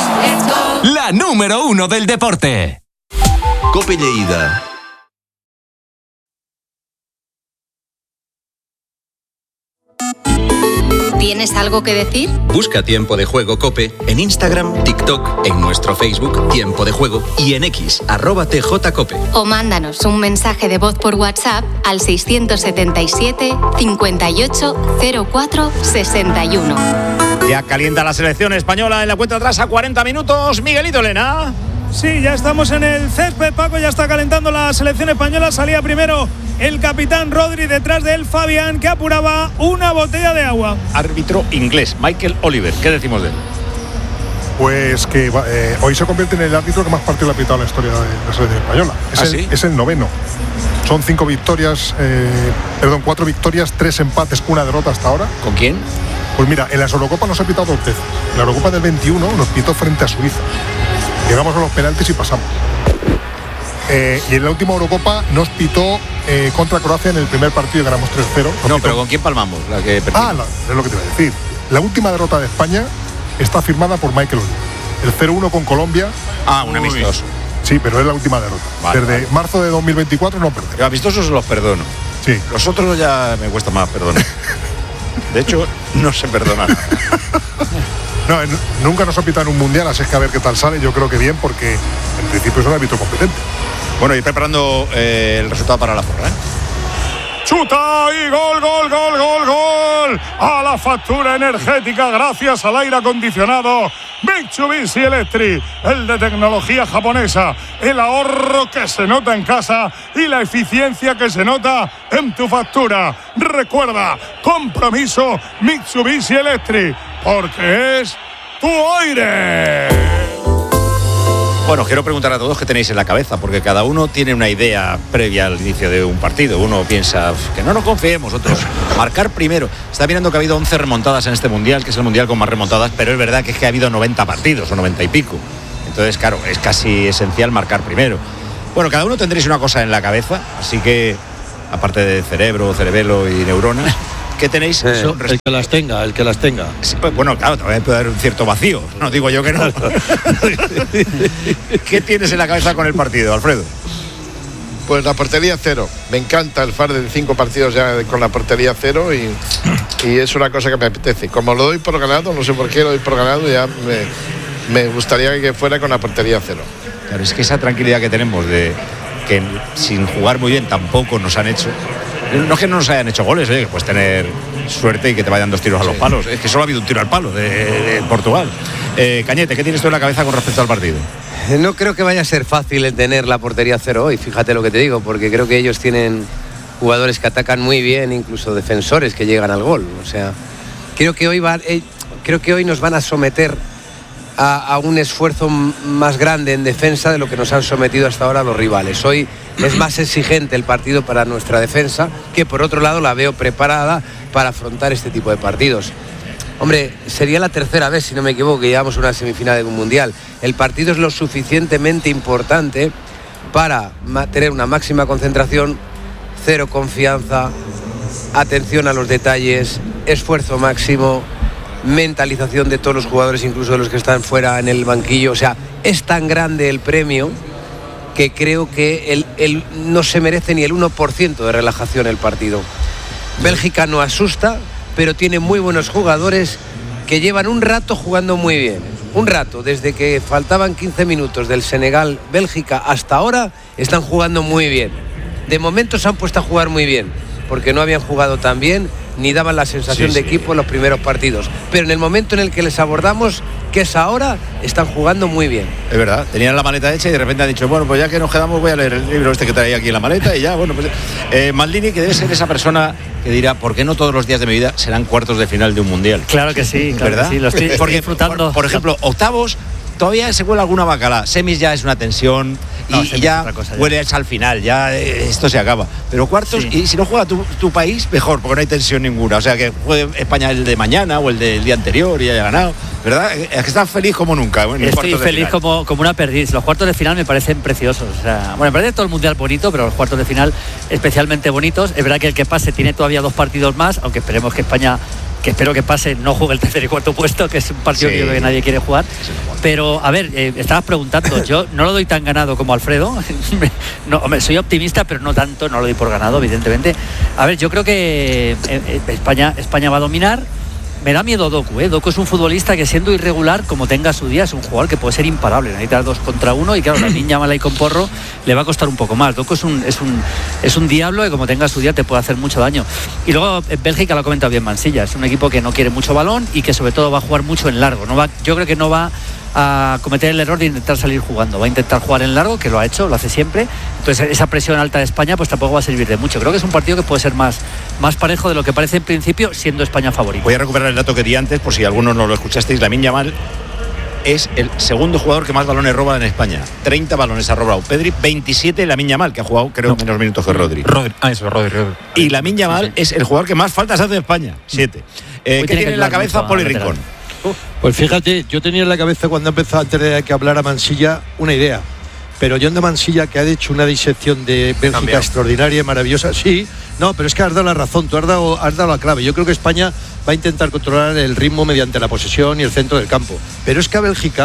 La número 1 del deporte. COPE Lleida. ¿Tienes algo que decir? Busca Tiempo de Juego COPE en Instagram, TikTok, en nuestro Facebook Tiempo de Juego y en X, @TJCOPE. O mándanos un mensaje de voz por WhatsApp al 677 58 04 61. Ya calienta la selección española en la cuenta atrás a 40 minutos. Miguelito Lena. Sí, ya estamos en el césped, Paco, ya está calentando la selección española. Salía primero el capitán Rodri, detrás de él Fabián, que apuraba una botella de agua. Árbitro inglés, Michael Oliver. ¿Qué decimos de él? Pues que hoy se convierte en el árbitro que más partidos le ha pitado en la historia de la selección española. Es el 9º. Son 4 victorias, 3 empates, 1 derrota hasta ahora. ¿Con quién? Pues mira, en las Eurocopas nos ha pitado 2 veces. En la Eurocopa del 21 nos pitó frente a Suiza. Llegamos a los penaltis y pasamos. Y en la última Eurocopa nos pitó contra Croacia en el primer partido y ganamos 3-0. No, pero ¿con quién palmamos? La que perdimos. Es lo que te iba a decir. La última derrota de España está firmada por Michael Oliver. El 0-1 con Colombia. Un amistoso. Sí, pero es la última derrota. Desde marzo de 2024 no perdemos. Los amistosos los perdono. Sí. Los otros ya me cuesta más perdonar. De hecho, no se perdona nada. No, nunca nos ha pitado en un mundial, así es que a ver qué tal sale. Yo creo que bien, porque en principio es un árbitro competente. Bueno, y preparando el resultado para la porra, Chuta y gol a la factura energética gracias al aire acondicionado Mitsubishi Electric, el de tecnología japonesa, el ahorro que se nota en casa y la eficiencia que se nota en tu factura. Recuerda, compromiso Mitsubishi Electric, porque es tu aire. Bueno, quiero preguntar a todos qué tenéis en la cabeza, porque cada uno tiene una idea previa al inicio de un partido. Uno piensa que no nos confiemos, otros marcar primero. Está mirando que ha habido 11 remontadas en este Mundial, que es el Mundial con más remontadas, pero es verdad que ha habido 90 partidos o 90 y pico. Entonces, claro, es casi esencial marcar primero. Bueno, cada uno tendréis una cosa en la cabeza, así que, aparte de cerebro, cerebelo y neuronas, ¿qué tenéis? El que las tenga. Sí, pues, bueno, claro, también puede haber un cierto vacío, no digo yo que no. ¿Qué tienes en la cabeza con el partido, Alfredo? Pues la portería cero. Me encanta el FAR de 5 partidos ya con la portería cero y es una cosa que me apetece. Como lo doy por ganado, no sé por qué lo doy por ganado, ya me gustaría que fuera con la portería cero. Claro, es que esa tranquilidad que tenemos de que sin jugar muy bien tampoco nos han hecho. No es que no nos hayan hecho goles, que puedes tener suerte y que te vayan 2 tiros a los palos. Es que solo ha habido un tiro al palo de Portugal. Cañete, ¿qué tienes tú en la cabeza con respecto al partido? No creo que vaya a ser fácil el tener la portería cero hoy, fíjate lo que te digo, porque creo que ellos tienen jugadores que atacan muy bien, incluso defensores que llegan al gol. O sea, creo que hoy nos van a someter a un esfuerzo más grande en defensa de lo que nos han sometido hasta ahora los rivales. Hoy es más exigente el partido para nuestra defensa, que por otro lado la veo preparada para afrontar este tipo de partidos. Hombre, sería la tercera vez, si no me equivoco, que llevamos una semifinal de un mundial. El partido es lo suficientemente importante para tener una máxima concentración, cero confianza, atención a los detalles, esfuerzo máximo, mentalización de todos los jugadores, incluso de los que están fuera en el banquillo. O sea, es tan grande el premio que creo que él no se merece ni el 1% de relajación el partido. Bélgica no asusta, pero tiene muy buenos jugadores que llevan un rato jugando muy bien. Un rato, desde que faltaban 15 minutos del Senegal-Bélgica hasta ahora, están jugando muy bien. De momento se han puesto a jugar muy bien, porque no habían jugado tan bien ni daban la sensación de equipo en los primeros partidos. Pero en el momento en el que les abordamos, que es ahora, están jugando muy bien. Es verdad, tenían la maleta hecha y de repente han dicho, bueno, pues ya que nos quedamos voy a leer el libro este que traía aquí en la maleta y ya, bueno, pues Maldini, que debe ser esa persona que dirá, ¿por qué no todos los días de mi vida serán cuartos de final de un mundial? Claro que sí, claro, ¿verdad? Que sí, lo estoy disfrutando. Por ejemplo, octavos, todavía se cuela alguna bacala, semis ya es una tensión y ya huele al final, ya esto se acaba. Pero cuartos, y si no juega tu país, mejor, porque no hay tensión ninguna. O sea, que juegue España el de mañana o el del día anterior y haya ganado, ¿verdad? Es que estás feliz como nunca. Estoy feliz como una perdiz. Los cuartos de final me parecen preciosos. O sea, bueno, me parece todo el mundial bonito, pero los cuartos de final especialmente bonitos. Es verdad que el que pase tiene todavía 2 partidos más, aunque esperemos que España, que espero que pase, no juegue el tercer y cuarto puesto, que es un partido que yo creo que nadie quiere jugar. Pero, a ver, estabas preguntando, yo no lo doy tan ganado como Alfredo. No, hombre, soy optimista, pero no tanto, no lo doy por ganado, evidentemente. A ver, yo creo que España va a dominar. Me da miedo Doku, Doku es un futbolista que, siendo irregular, como tenga su día, es un jugador que puede ser imparable, necesita 2 contra 1 y claro, la niña mala y con Porro le va a costar un poco más. Doku es un diablo que, como tenga su día, te puede hacer mucho daño. Y luego Bélgica, lo ha comentado bien Mansilla, es un equipo que no quiere mucho balón y que sobre todo va a jugar mucho en largo. Yo creo que no va a cometer el error de intentar salir jugando, va a intentar jugar en largo, que lo ha hecho, lo hace siempre. Entonces esa presión alta de España pues tampoco va a servir de mucho. Creo que es un partido que puede ser más parejo de lo que parece en principio, siendo España favorito. Voy a recuperar el dato que di antes, por si algunos no lo escuchasteis. Lamine Yamal es el segundo jugador que más balones roba en España. 30 balones ha robado Pedri, 27 Lamine Yamal, que ha jugado creo menos minutos que Rodri. Rodri. Y Lamine Yamal es el jugador que más faltas hace en España, 7. ¿Qué tiene en la cabeza Poli Rincón? Pues fíjate, yo tenía en la cabeza cuando empezó, antes de que hablara Mansilla, una idea. Pero John de Mansilla, que ha hecho una disección de Bélgica extraordinaria y maravillosa, sí, no, pero es que has dado la razón, tú has dado la clave. Yo creo que España va a intentar controlar el ritmo mediante la posesión y el centro del campo. Pero es que a Bélgica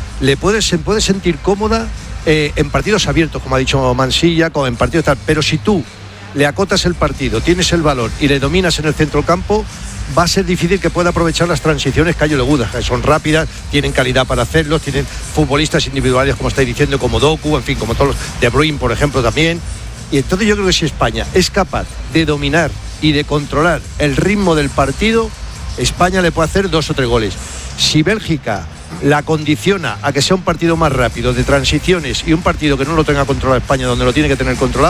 se puede sentir cómoda en partidos abiertos, como ha dicho Mansilla, como en partidos tal. Pero si tú le acotas el partido, tienes el balón y le dominas en el centro del campo, va a ser difícil que pueda aprovechar las transiciones que hay Legudas, que son rápidas, tienen calidad para hacerlo, tienen futbolistas individuales, como estáis diciendo, como Doku, en fin, como todos los de Bruyne, por ejemplo, también. Y entonces yo creo que si España es capaz de dominar y de controlar el ritmo del partido, España le puede hacer 2 o 3 goles. Si Bélgica la condiciona a que sea un partido más rápido, de transiciones, y un partido que no lo tenga controlado España, donde lo tiene que tener controlado,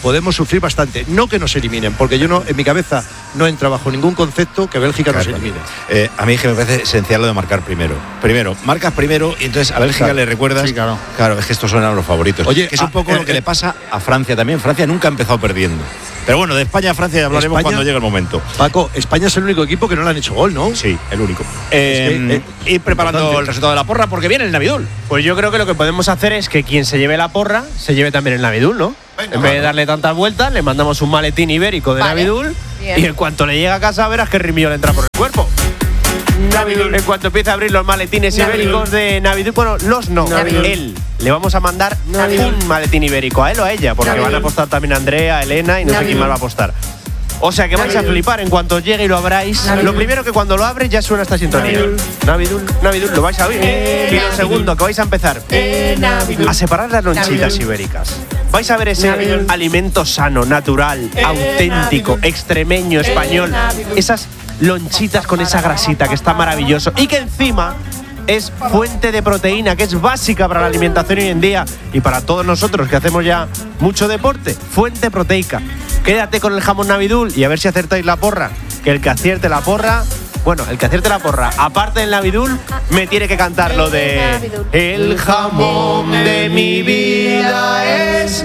podemos sufrir bastante. No que nos eliminen, porque yo no, en mi cabeza no entra bajo ningún concepto que Bélgica nos elimine. A mí es que me parece esencial lo de marcar primero. Marcas primero y entonces a Bélgica le recuerdas. Sí, claro, es que estos son los favoritos. Oye, que es un poco lo que le pasa a Francia también. Francia nunca ha empezado perdiendo. Pero bueno, de España a Francia ya hablaremos cuando llegue el momento. Paco, España es el único equipo que no le han hecho gol, ¿no? Sí, el único. Ir preparando el resultado de la porra porque viene el Navidul. Pues yo creo que lo que podemos hacer es que quien se lleve la porra se lleve también el Navidul, ¿no? Venga, en vez de darle tantas vueltas, le mandamos un maletín ibérico de Navidul. Bien. Y en cuanto le llega a casa verás que rimillo le entra por el cuerpo. Navidul. En cuanto empiece a abrir los maletines ibéricos de Navidul, bueno, él. Le vamos a mandar un maletín ibérico a él o a ella, porque van a apostar también Andrea, Elena y no sé quién más va a apostar. O sea que vais a flipar en cuanto llegue y lo abráis. Lo primero que cuando lo abres ya suena esta sintonía. Navidul, lo vais a oír. Y lo segundo, que vais a empezar a separar las lonchitas ibéricas. Vais a ver ese alimento sano, natural, auténtico, extremeño, español. Esas lonchitas con esa grasita que está maravilloso y que encima es fuente de proteína, que es básica para la alimentación hoy en día y para todos nosotros que hacemos ya mucho deporte, fuente proteica. Quédate con el jamón Navidul y a ver si acertáis la porra, que el que acierte la porra, aparte del Navidul, me tiene que cantar lo de el jamón de mi vida es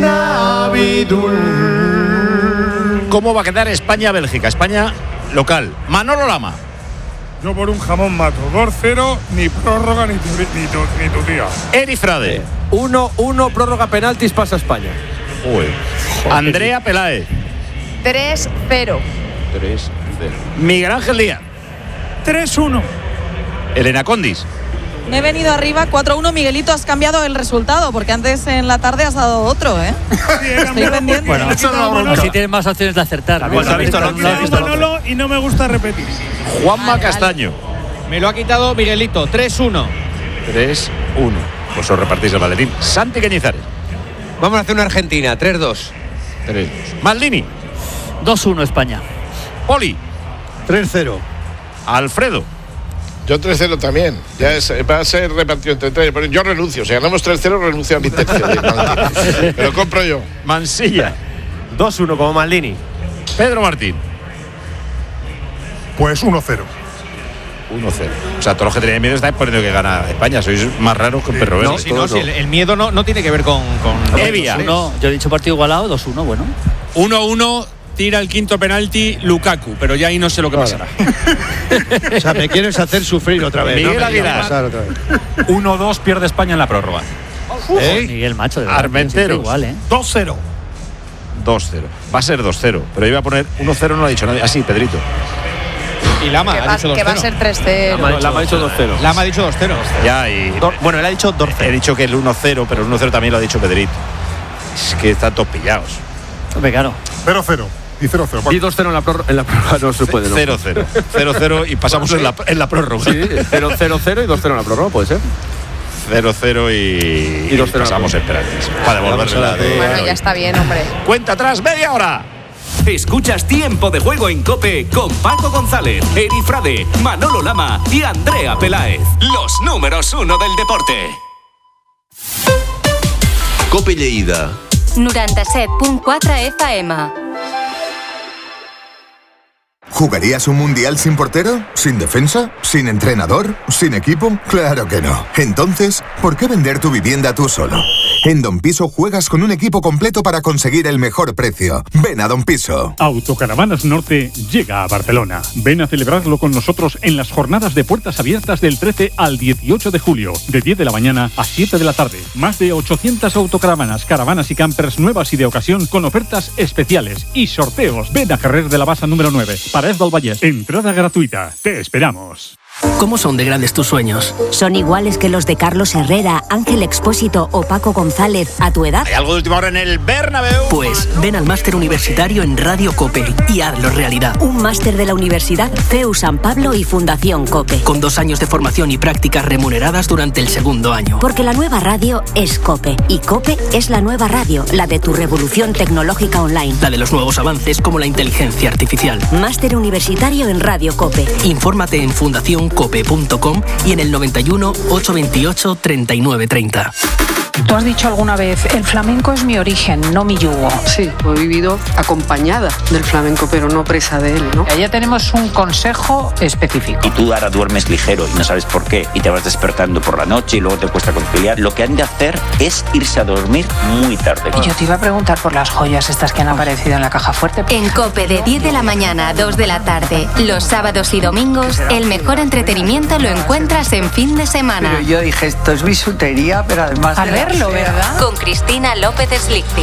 Navidul. ¿Cómo va a quedar España-Bélgica? España local. Manolo Lama. Yo por un jamón mato. 2-0, ni prórroga ni tu tía. Eri Frade. 1-1, prórroga, penaltis, pasa España. Uy. Andrea Peláez. 3-0. 3-0. Miguel Ángel Díaz. 3-1. Elena Condis. Me he venido arriba 4-1. Miguelito, has cambiado el resultado porque antes en la tarde has dado otro, ¿eh? Estoy pendiente. Bueno, así tienes más opciones de acertar. Pues ha visto Manolo y no me gusta repetir. Juanma Castaño. Me lo ha quitado Miguelito. 3-1. 3-1. Pues os repartís el maletín. Santi Cañizares. Vamos a hacer una Argentina. 3-2. 3-2. Maldini. 2-1 España. Oli. 3-0. Alfredo. Yo 3-0 también. Ya va a ser repartido entre tres. Pero yo renuncio. Si ganamos 3-0, renuncio a mi tercio. Me lo compro yo. Mansilla. 2-1 como Maldini. Pedro Martín. Pues 1-0. 1-0. O sea, todos los que tenéis miedo estáis poniendo que gana España. Sois más raros que un perro verde. El miedo no tiene que ver con Evia. No, yo he dicho partido igualado, 2-1, bueno. 1-1. Tira el quinto penalti Lukaku, pero ya ahí no sé lo que pasará. O sea, me quieres hacer sufrir otra vez. Miguel Aguilar. 1-2 pierde España en la prórroga. Miguel, macho, de Armenteros. Igual, 2-0. 2-0. Va a ser 2-0, pero iba a poner 1-0, no lo ha dicho nadie. Así, Pedrito. Y Lama ha dicho 2-0. Que va a ser 3-0. Lama ha dicho 2-0. Lama ha dicho 2-0. Ya, y bueno, él ha dicho 2-0. He dicho que el 1-0, pero el 1-0 también lo ha dicho Pedrito. Es que están todos pillados. Hombre, claro. 0-0. Y 0-0. Y 2-0 en la prórroga no se puede, ¿no? 0-0. 0-0 y pasamos en la prórroga. Sí, 0-0 y 2-0 en la prórroga, puede ser. 0-0 y pasamos en penaltis. Para devolverla de... Bueno, ya está bien, hombre. Cuenta atrás, media hora. Escuchas Tiempo de Juego en COPE con Paco González, Eri Frade, Manolo Lama y Andrea Peláez. Los números 1 del deporte. COPE Lleida. 97.4 FM. ¿Jugarías un mundial sin portero? ¿Sin defensa? ¿Sin entrenador? ¿Sin equipo? Claro que no. Entonces, ¿por qué vender tu vivienda tú solo? En Don Piso juegas con un equipo completo para conseguir el mejor precio. Ven a Don Piso. Autocaravanas Norte llega a Barcelona. Ven a celebrarlo con nosotros en las jornadas de puertas abiertas del 13 al 18 de julio, de 10 de la mañana a 7 de la tarde. Más de 800 autocaravanas, caravanas y campers nuevas y de ocasión con ofertas especiales y sorteos. Ven a Carrer de la Bassa número 9. Parés del Vallès. Entrada gratuita. Te esperamos. ¿Cómo son de grandes tus sueños? ¿Son iguales que los de Carlos Herrera, Ángel Expósito o Paco González a tu edad? ¿Hay algo de última hora en el Bernabéu? Pues ven al máster universitario en Radio COPE y hazlo realidad. Un máster de la Universidad CEU San Pablo y Fundación COPE. Con 2 años de formación y prácticas remuneradas durante el segundo año. Porque la nueva radio es COPE. Y COPE es la nueva radio, la de tu revolución tecnológica online. La de los nuevos avances como la inteligencia artificial. Máster universitario en Radio COPE. Infórmate en fundacioncope.com y en el 91 828 3930. Tú has dicho alguna vez, el flamenco es mi origen, no mi yugo. Sí, he vivido acompañada del flamenco, pero no presa de él, ¿no? Ya tenemos un consejo específico. Y tú ahora duermes ligero y no sabes por qué, y te vas despertando por la noche y luego te cuesta conciliar. Lo que han de hacer es irse a dormir muy tarde. Y yo te iba a preguntar por las joyas estas que han aparecido en la caja fuerte. En COPE, de 10 de la mañana a 2 de la tarde, los sábados y domingos, el mejor entretenimiento lo encuentras en fin de semana. Pero yo dije, esto es bisutería, pero además... A verlo, ¿verdad? Con Cristina López Slichting.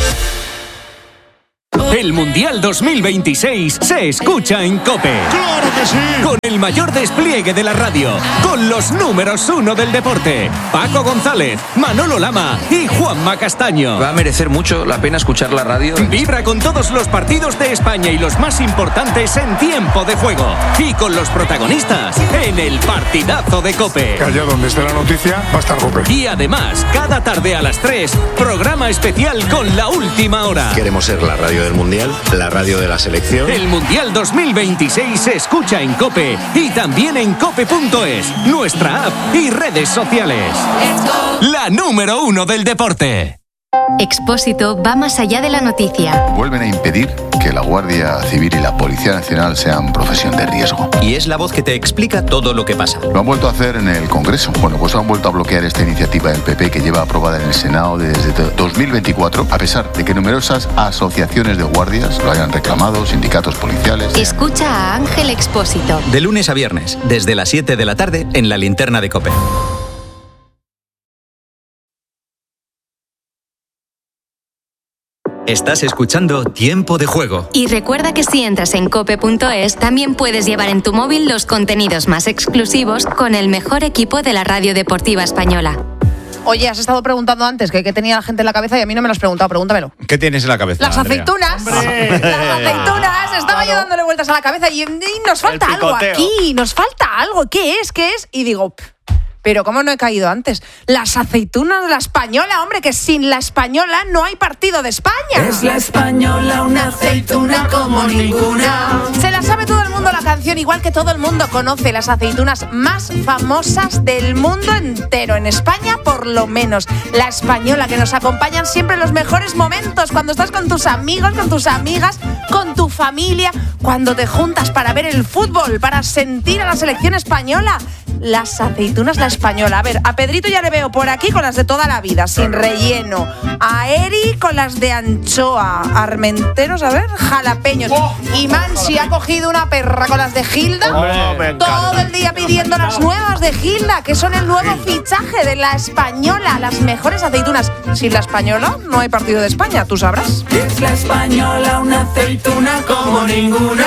El Mundial 2026 se escucha en COPE. ¡Claro que sí! Con el mayor despliegue de la radio, con los números 1 del deporte, Paco González, Manolo Lama y Juanma Castaño. Va a merecer mucho la pena escuchar la radio. Vibra con todos los partidos de España y los más importantes en tiempo de juego. Y con los protagonistas en el partidazo de COPE. Que allá donde esté la noticia va a estar COPE. Y además, cada tarde a las 3, programa especial con la última hora. Queremos ser la radio del Mundial, la radio de la selección. El Mundial 2026 se escucha en COPE y también en cope.es, nuestra app y redes sociales. La número 1 del deporte. Expósito va más allá de la noticia. Vuelven a impedir que la Guardia Civil y la Policía Nacional sean profesión de riesgo. Y es la voz que te explica todo lo que pasa. Lo han vuelto a hacer en el Congreso. Bueno, pues han vuelto a bloquear esta iniciativa del PP que lleva aprobada en el Senado desde 2024, a pesar de que numerosas asociaciones de guardias lo hayan reclamado, sindicatos policiales. Escucha a Ángel Expósito. De lunes a viernes, desde las 7 de la tarde, en la linterna de COPE. Estás escuchando Tiempo de Juego. Y recuerda que si entras en cope.es, también puedes llevar en tu móvil los contenidos más exclusivos con el mejor equipo de la radio deportiva española. Oye, has estado preguntando antes que qué tenía la gente en la cabeza y a mí no me lo has preguntado, pregúntamelo. ¿Qué tienes en la cabeza, Las Andrea? aceitunas. Las aceitunas. Estaba yo dándole vueltas a la cabeza y nos falta algo aquí. Nos falta algo. ¿Qué es? ¿Qué es? Y digo... Pero ¿cómo no he caído antes? Las aceitunas de la Española, hombre, que sin la Española no hay partido de España. Es la Española, una aceituna como ninguna. Se la sabe todo el mundo la canción, igual que todo el mundo conoce las aceitunas más famosas del mundo entero. En España, por lo menos. La Española, que nos acompañan siempre en los mejores momentos, cuando estás con tus amigos, con tus amigas, con tu familia, cuando te juntas para ver el fútbol, para sentir a la selección española. Las aceitunas la Española. A ver, a Pedrito ya le veo por aquí con las de toda la vida, sin relleno. A Eri con las de anchoa. Armenteros, a ver, jalapeños. Y Mansi ha cogido una perra con las de Gilda. Todo el día pidiendo las nuevas de Gilda, que son el nuevo fichaje de la Española. Las mejores aceitunas. Sin la Española no hay partido de España, tú sabrás. Es la Española, una aceituna como ninguna.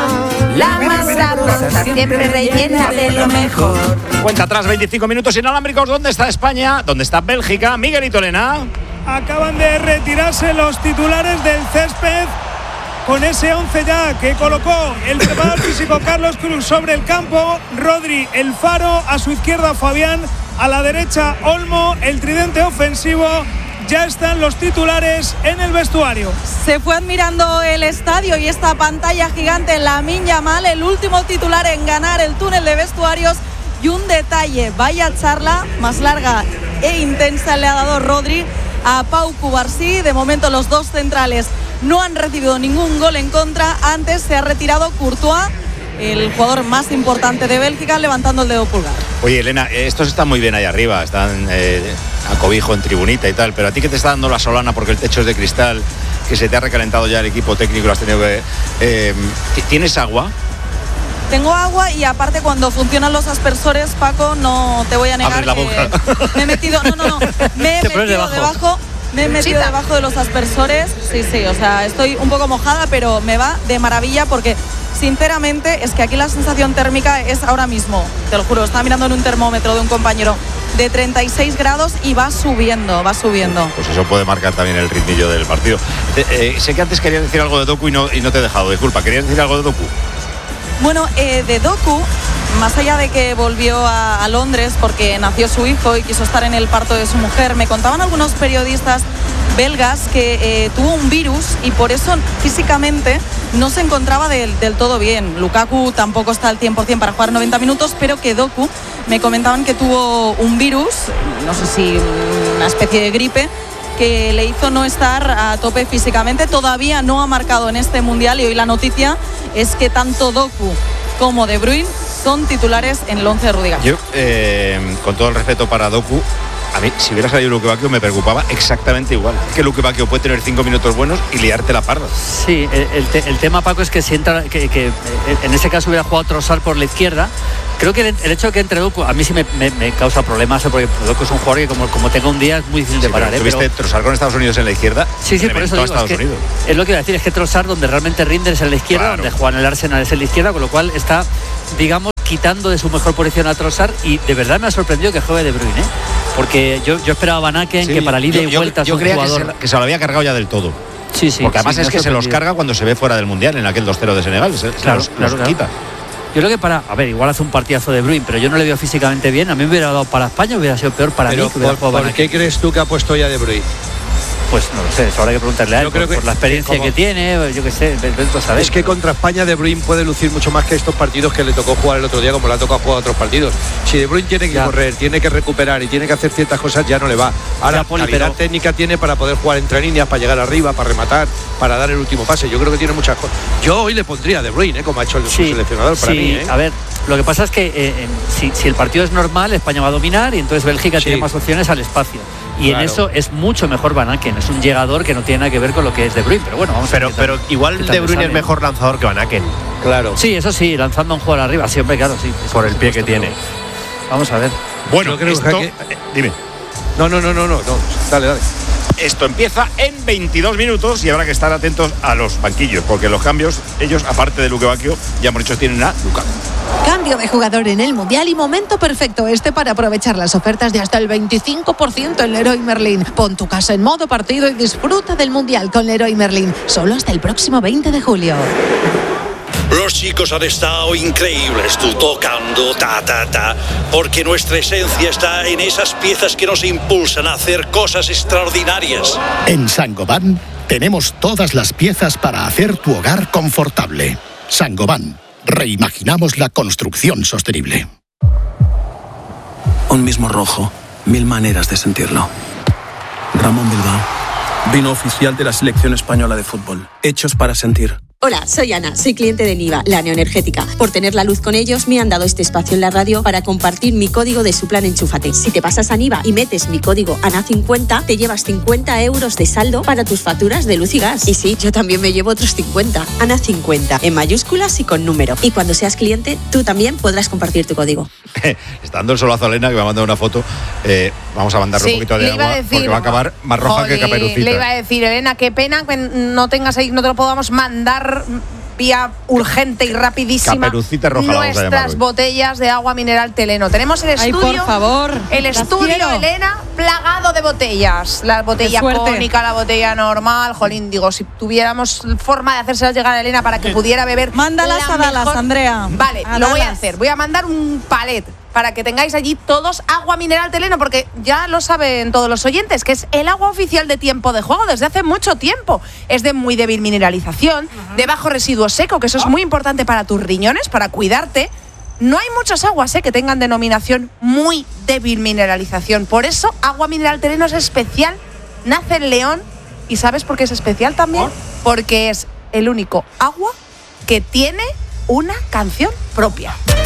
La más sabrosa, siempre rellena de lo mejor. Cuenta atrás, 25 minutos inalámbricos. ¿Dónde está España? ¿Dónde está Bélgica? Miguelito Lena. Acaban de retirarse los titulares del césped con ese 11 ya que colocó el preparador físico Carlos Cruz sobre el campo. Rodri, el Faro, a su izquierda Fabián, a la derecha Olmo, el tridente ofensivo. Ya están los titulares en el vestuario. Se fue admirando el estadio y esta pantalla gigante, Lamine Yamal, el último titular en ganar el túnel de vestuarios. Y un detalle, vaya charla más larga e intensa le ha dado Rodri a Pau Cubarsí. De momento los dos centrales no han recibido ningún gol en contra. Antes se ha retirado Courtois, el jugador más importante de Bélgica, levantando el dedo pulgar. Oye, Elena, estos están muy bien ahí arriba, están a cobijo en tribunita y tal, pero a ti que te está dando la solana porque el techo es de cristal, que se te ha recalentado ya el equipo técnico, lo has tenido que... ¿Tienes agua? Tengo agua y aparte cuando funcionan los aspersores, Paco, no te voy a negar la boca. Que me he metido... No, me he metido debajo... Me he metido debajo de los aspersores, sí, o sea, estoy un poco mojada, pero me va de maravilla porque, sinceramente, es que aquí la sensación térmica es ahora mismo, te lo juro, estaba mirando en un termómetro de un compañero de 36 grados y va subiendo. Pues eso puede marcar también el ritmillo del partido. Sé que antes querías decir algo de Doku y no te he dejado, disculpa, ¿querías decir algo de Doku? Bueno, de Doku, más allá de que volvió a Londres porque nació su hijo y quiso estar en el parto de su mujer, me contaban algunos periodistas belgas que tuvo un virus y por eso físicamente no se encontraba del todo bien. Lukaku tampoco está al 100% para jugar 90 minutos, pero que Doku me comentaban que tuvo un virus, no sé si una especie de gripe que le hizo no estar a tope físicamente. Todavía no ha marcado en este Mundial y hoy la noticia es que tanto Doku como De Bruyne son titulares en el 11 de Rudiger. Yo, con todo el respeto para Doku, a mí, si hubiera salido Luke Bacchio, me preocupaba exactamente igual. Que Luke Bacchio puede tener 5 minutos buenos y liarte la parda. Sí, el tema, Paco, es que si entra, que en ese caso hubiera jugado Trossard por la izquierda. Creo que el hecho de que entre Doku a mí sí me causa problemas, porque Doku es un jugador que como tenga un día es muy difícil de parar. ¿Tuviste Trossard con Estados Unidos en la izquierda? Sí, por eso digo, es lo que iba a decir, es que Trossard donde realmente rinde es en la izquierda, donde juega en el Arsenal es en la izquierda, con lo cual está, digamos, quitando de su mejor posición a Trossard, y de verdad me ha sorprendido que juegue De Bruyne, porque yo esperaba a Van Aken, que para ida y vuelta es un jugador que se lo había cargado ya del todo. Sí, porque además es que se los carga cuando se ve fuera del Mundial, en aquel 2-0 de Senegal, los quita. Yo creo que igual hace un partidazo De Bruyne, pero yo no le veo físicamente bien. A mí me hubiera dado para España, hubiera sido peor para mí. ¿Por qué crees tú que ha puesto ya De Bruyne? Pues no lo sé, eso habrá que preguntarle a él, por la experiencia que tiene, yo qué sé, saber. Es que contra España De Bruyne puede lucir mucho más que estos partidos que le tocó jugar el otro día, como le ha tocado jugar otros partidos. Si De Bruyne tiene que correr, tiene que recuperar y tiene que hacer ciertas cosas, ya no le va. Ahora, calidad técnica tiene para poder jugar entre líneas, para llegar arriba, para rematar, para dar el último pase. Yo creo que tiene muchas cosas. Yo hoy le pondría a De Bruyne, como ha hecho el seleccionador para mí. A ver, lo que pasa es que si el partido es normal, España va a dominar y entonces Bélgica tiene más opciones al espacio. Y en eso es mucho mejor Van Aken, es un llegador que no tiene nada que ver con lo que es De Bruyne, pero bueno, vamos a ver. Pero igual De Bruyne es mejor lanzador que Van Aken. Claro. Sí, eso sí, lanzando a un jugador arriba, siempre, claro, sí. Por el pie que tiene. Vamos a ver. Bueno, dime. No. Dale. Esto empieza en 22 minutos y habrá que estar atentos a los banquillos, porque los cambios, ellos, aparte de Luke Bacchio, ya hemos dicho, tienen a Lukaku. Cambio de jugador en el Mundial y momento perfecto para aprovechar las ofertas de hasta el 25% en Leroy Merlin. Pon tu casa en modo partido y disfruta del Mundial con Leroy Merlin. Solo hasta el próximo 20 de julio. Los chicos han estado increíbles, tú tocando, porque nuestra esencia está en esas piezas que nos impulsan a hacer cosas extraordinarias. En Saint-Gobain tenemos todas las piezas para hacer tu hogar confortable. Saint-Gobain, reimaginamos la construcción sostenible. Un mismo rojo, 1000 maneras de sentirlo. Ramón Bilbao, vino oficial de la selección española de fútbol, hechos para sentir. Hola, soy Ana, soy cliente de Niva, la neoenergética. Por tener la luz con ellos, me han dado este espacio en la radio para compartir mi código de su plan Enchúfate. Si te pasas a Niva y metes mi código ANA50, te llevas 50 euros de saldo para tus facturas de luz y gas. Y sí, yo también me llevo otros 50. ANA50, en mayúsculas y con número. Y cuando seas cliente, tú también podrás compartir tu código. Está dando el solazo a Elena, que me ha mandado una foto. Vamos a mandarle un poquito de agua, porque va a acabar más roja que Caperucita. Le iba a decir, Elena, qué pena que no tengas ahí, no te lo podamos mandar vía urgente y rapidísima. Caperucita roja nuestras botellas de agua mineral Teleno. Tenemos el estudio. Ay, por favor. El estudio, Elena, plagado de botellas. La botella cónica, la botella normal. Jolín, digo, si tuviéramos forma de hacérselas llegar a Elena para que pudiera beber. Mándalas a Dallas, Andrea. Vale, lo voy a hacer. Voy a mandar un palet para que tengáis allí todos agua mineral Teleno, porque ya lo saben todos los oyentes, que es el agua oficial de tiempo de juego desde hace mucho tiempo. Es de muy débil mineralización, de bajo residuo seco, que eso es muy importante para tus riñones, para cuidarte. No hay muchas aguas que tengan denominación muy débil mineralización. Por eso, agua mineral Teleno es especial, nace en León. ¿Y sabes por qué es especial también? Porque es el único agua que tiene una canción propia.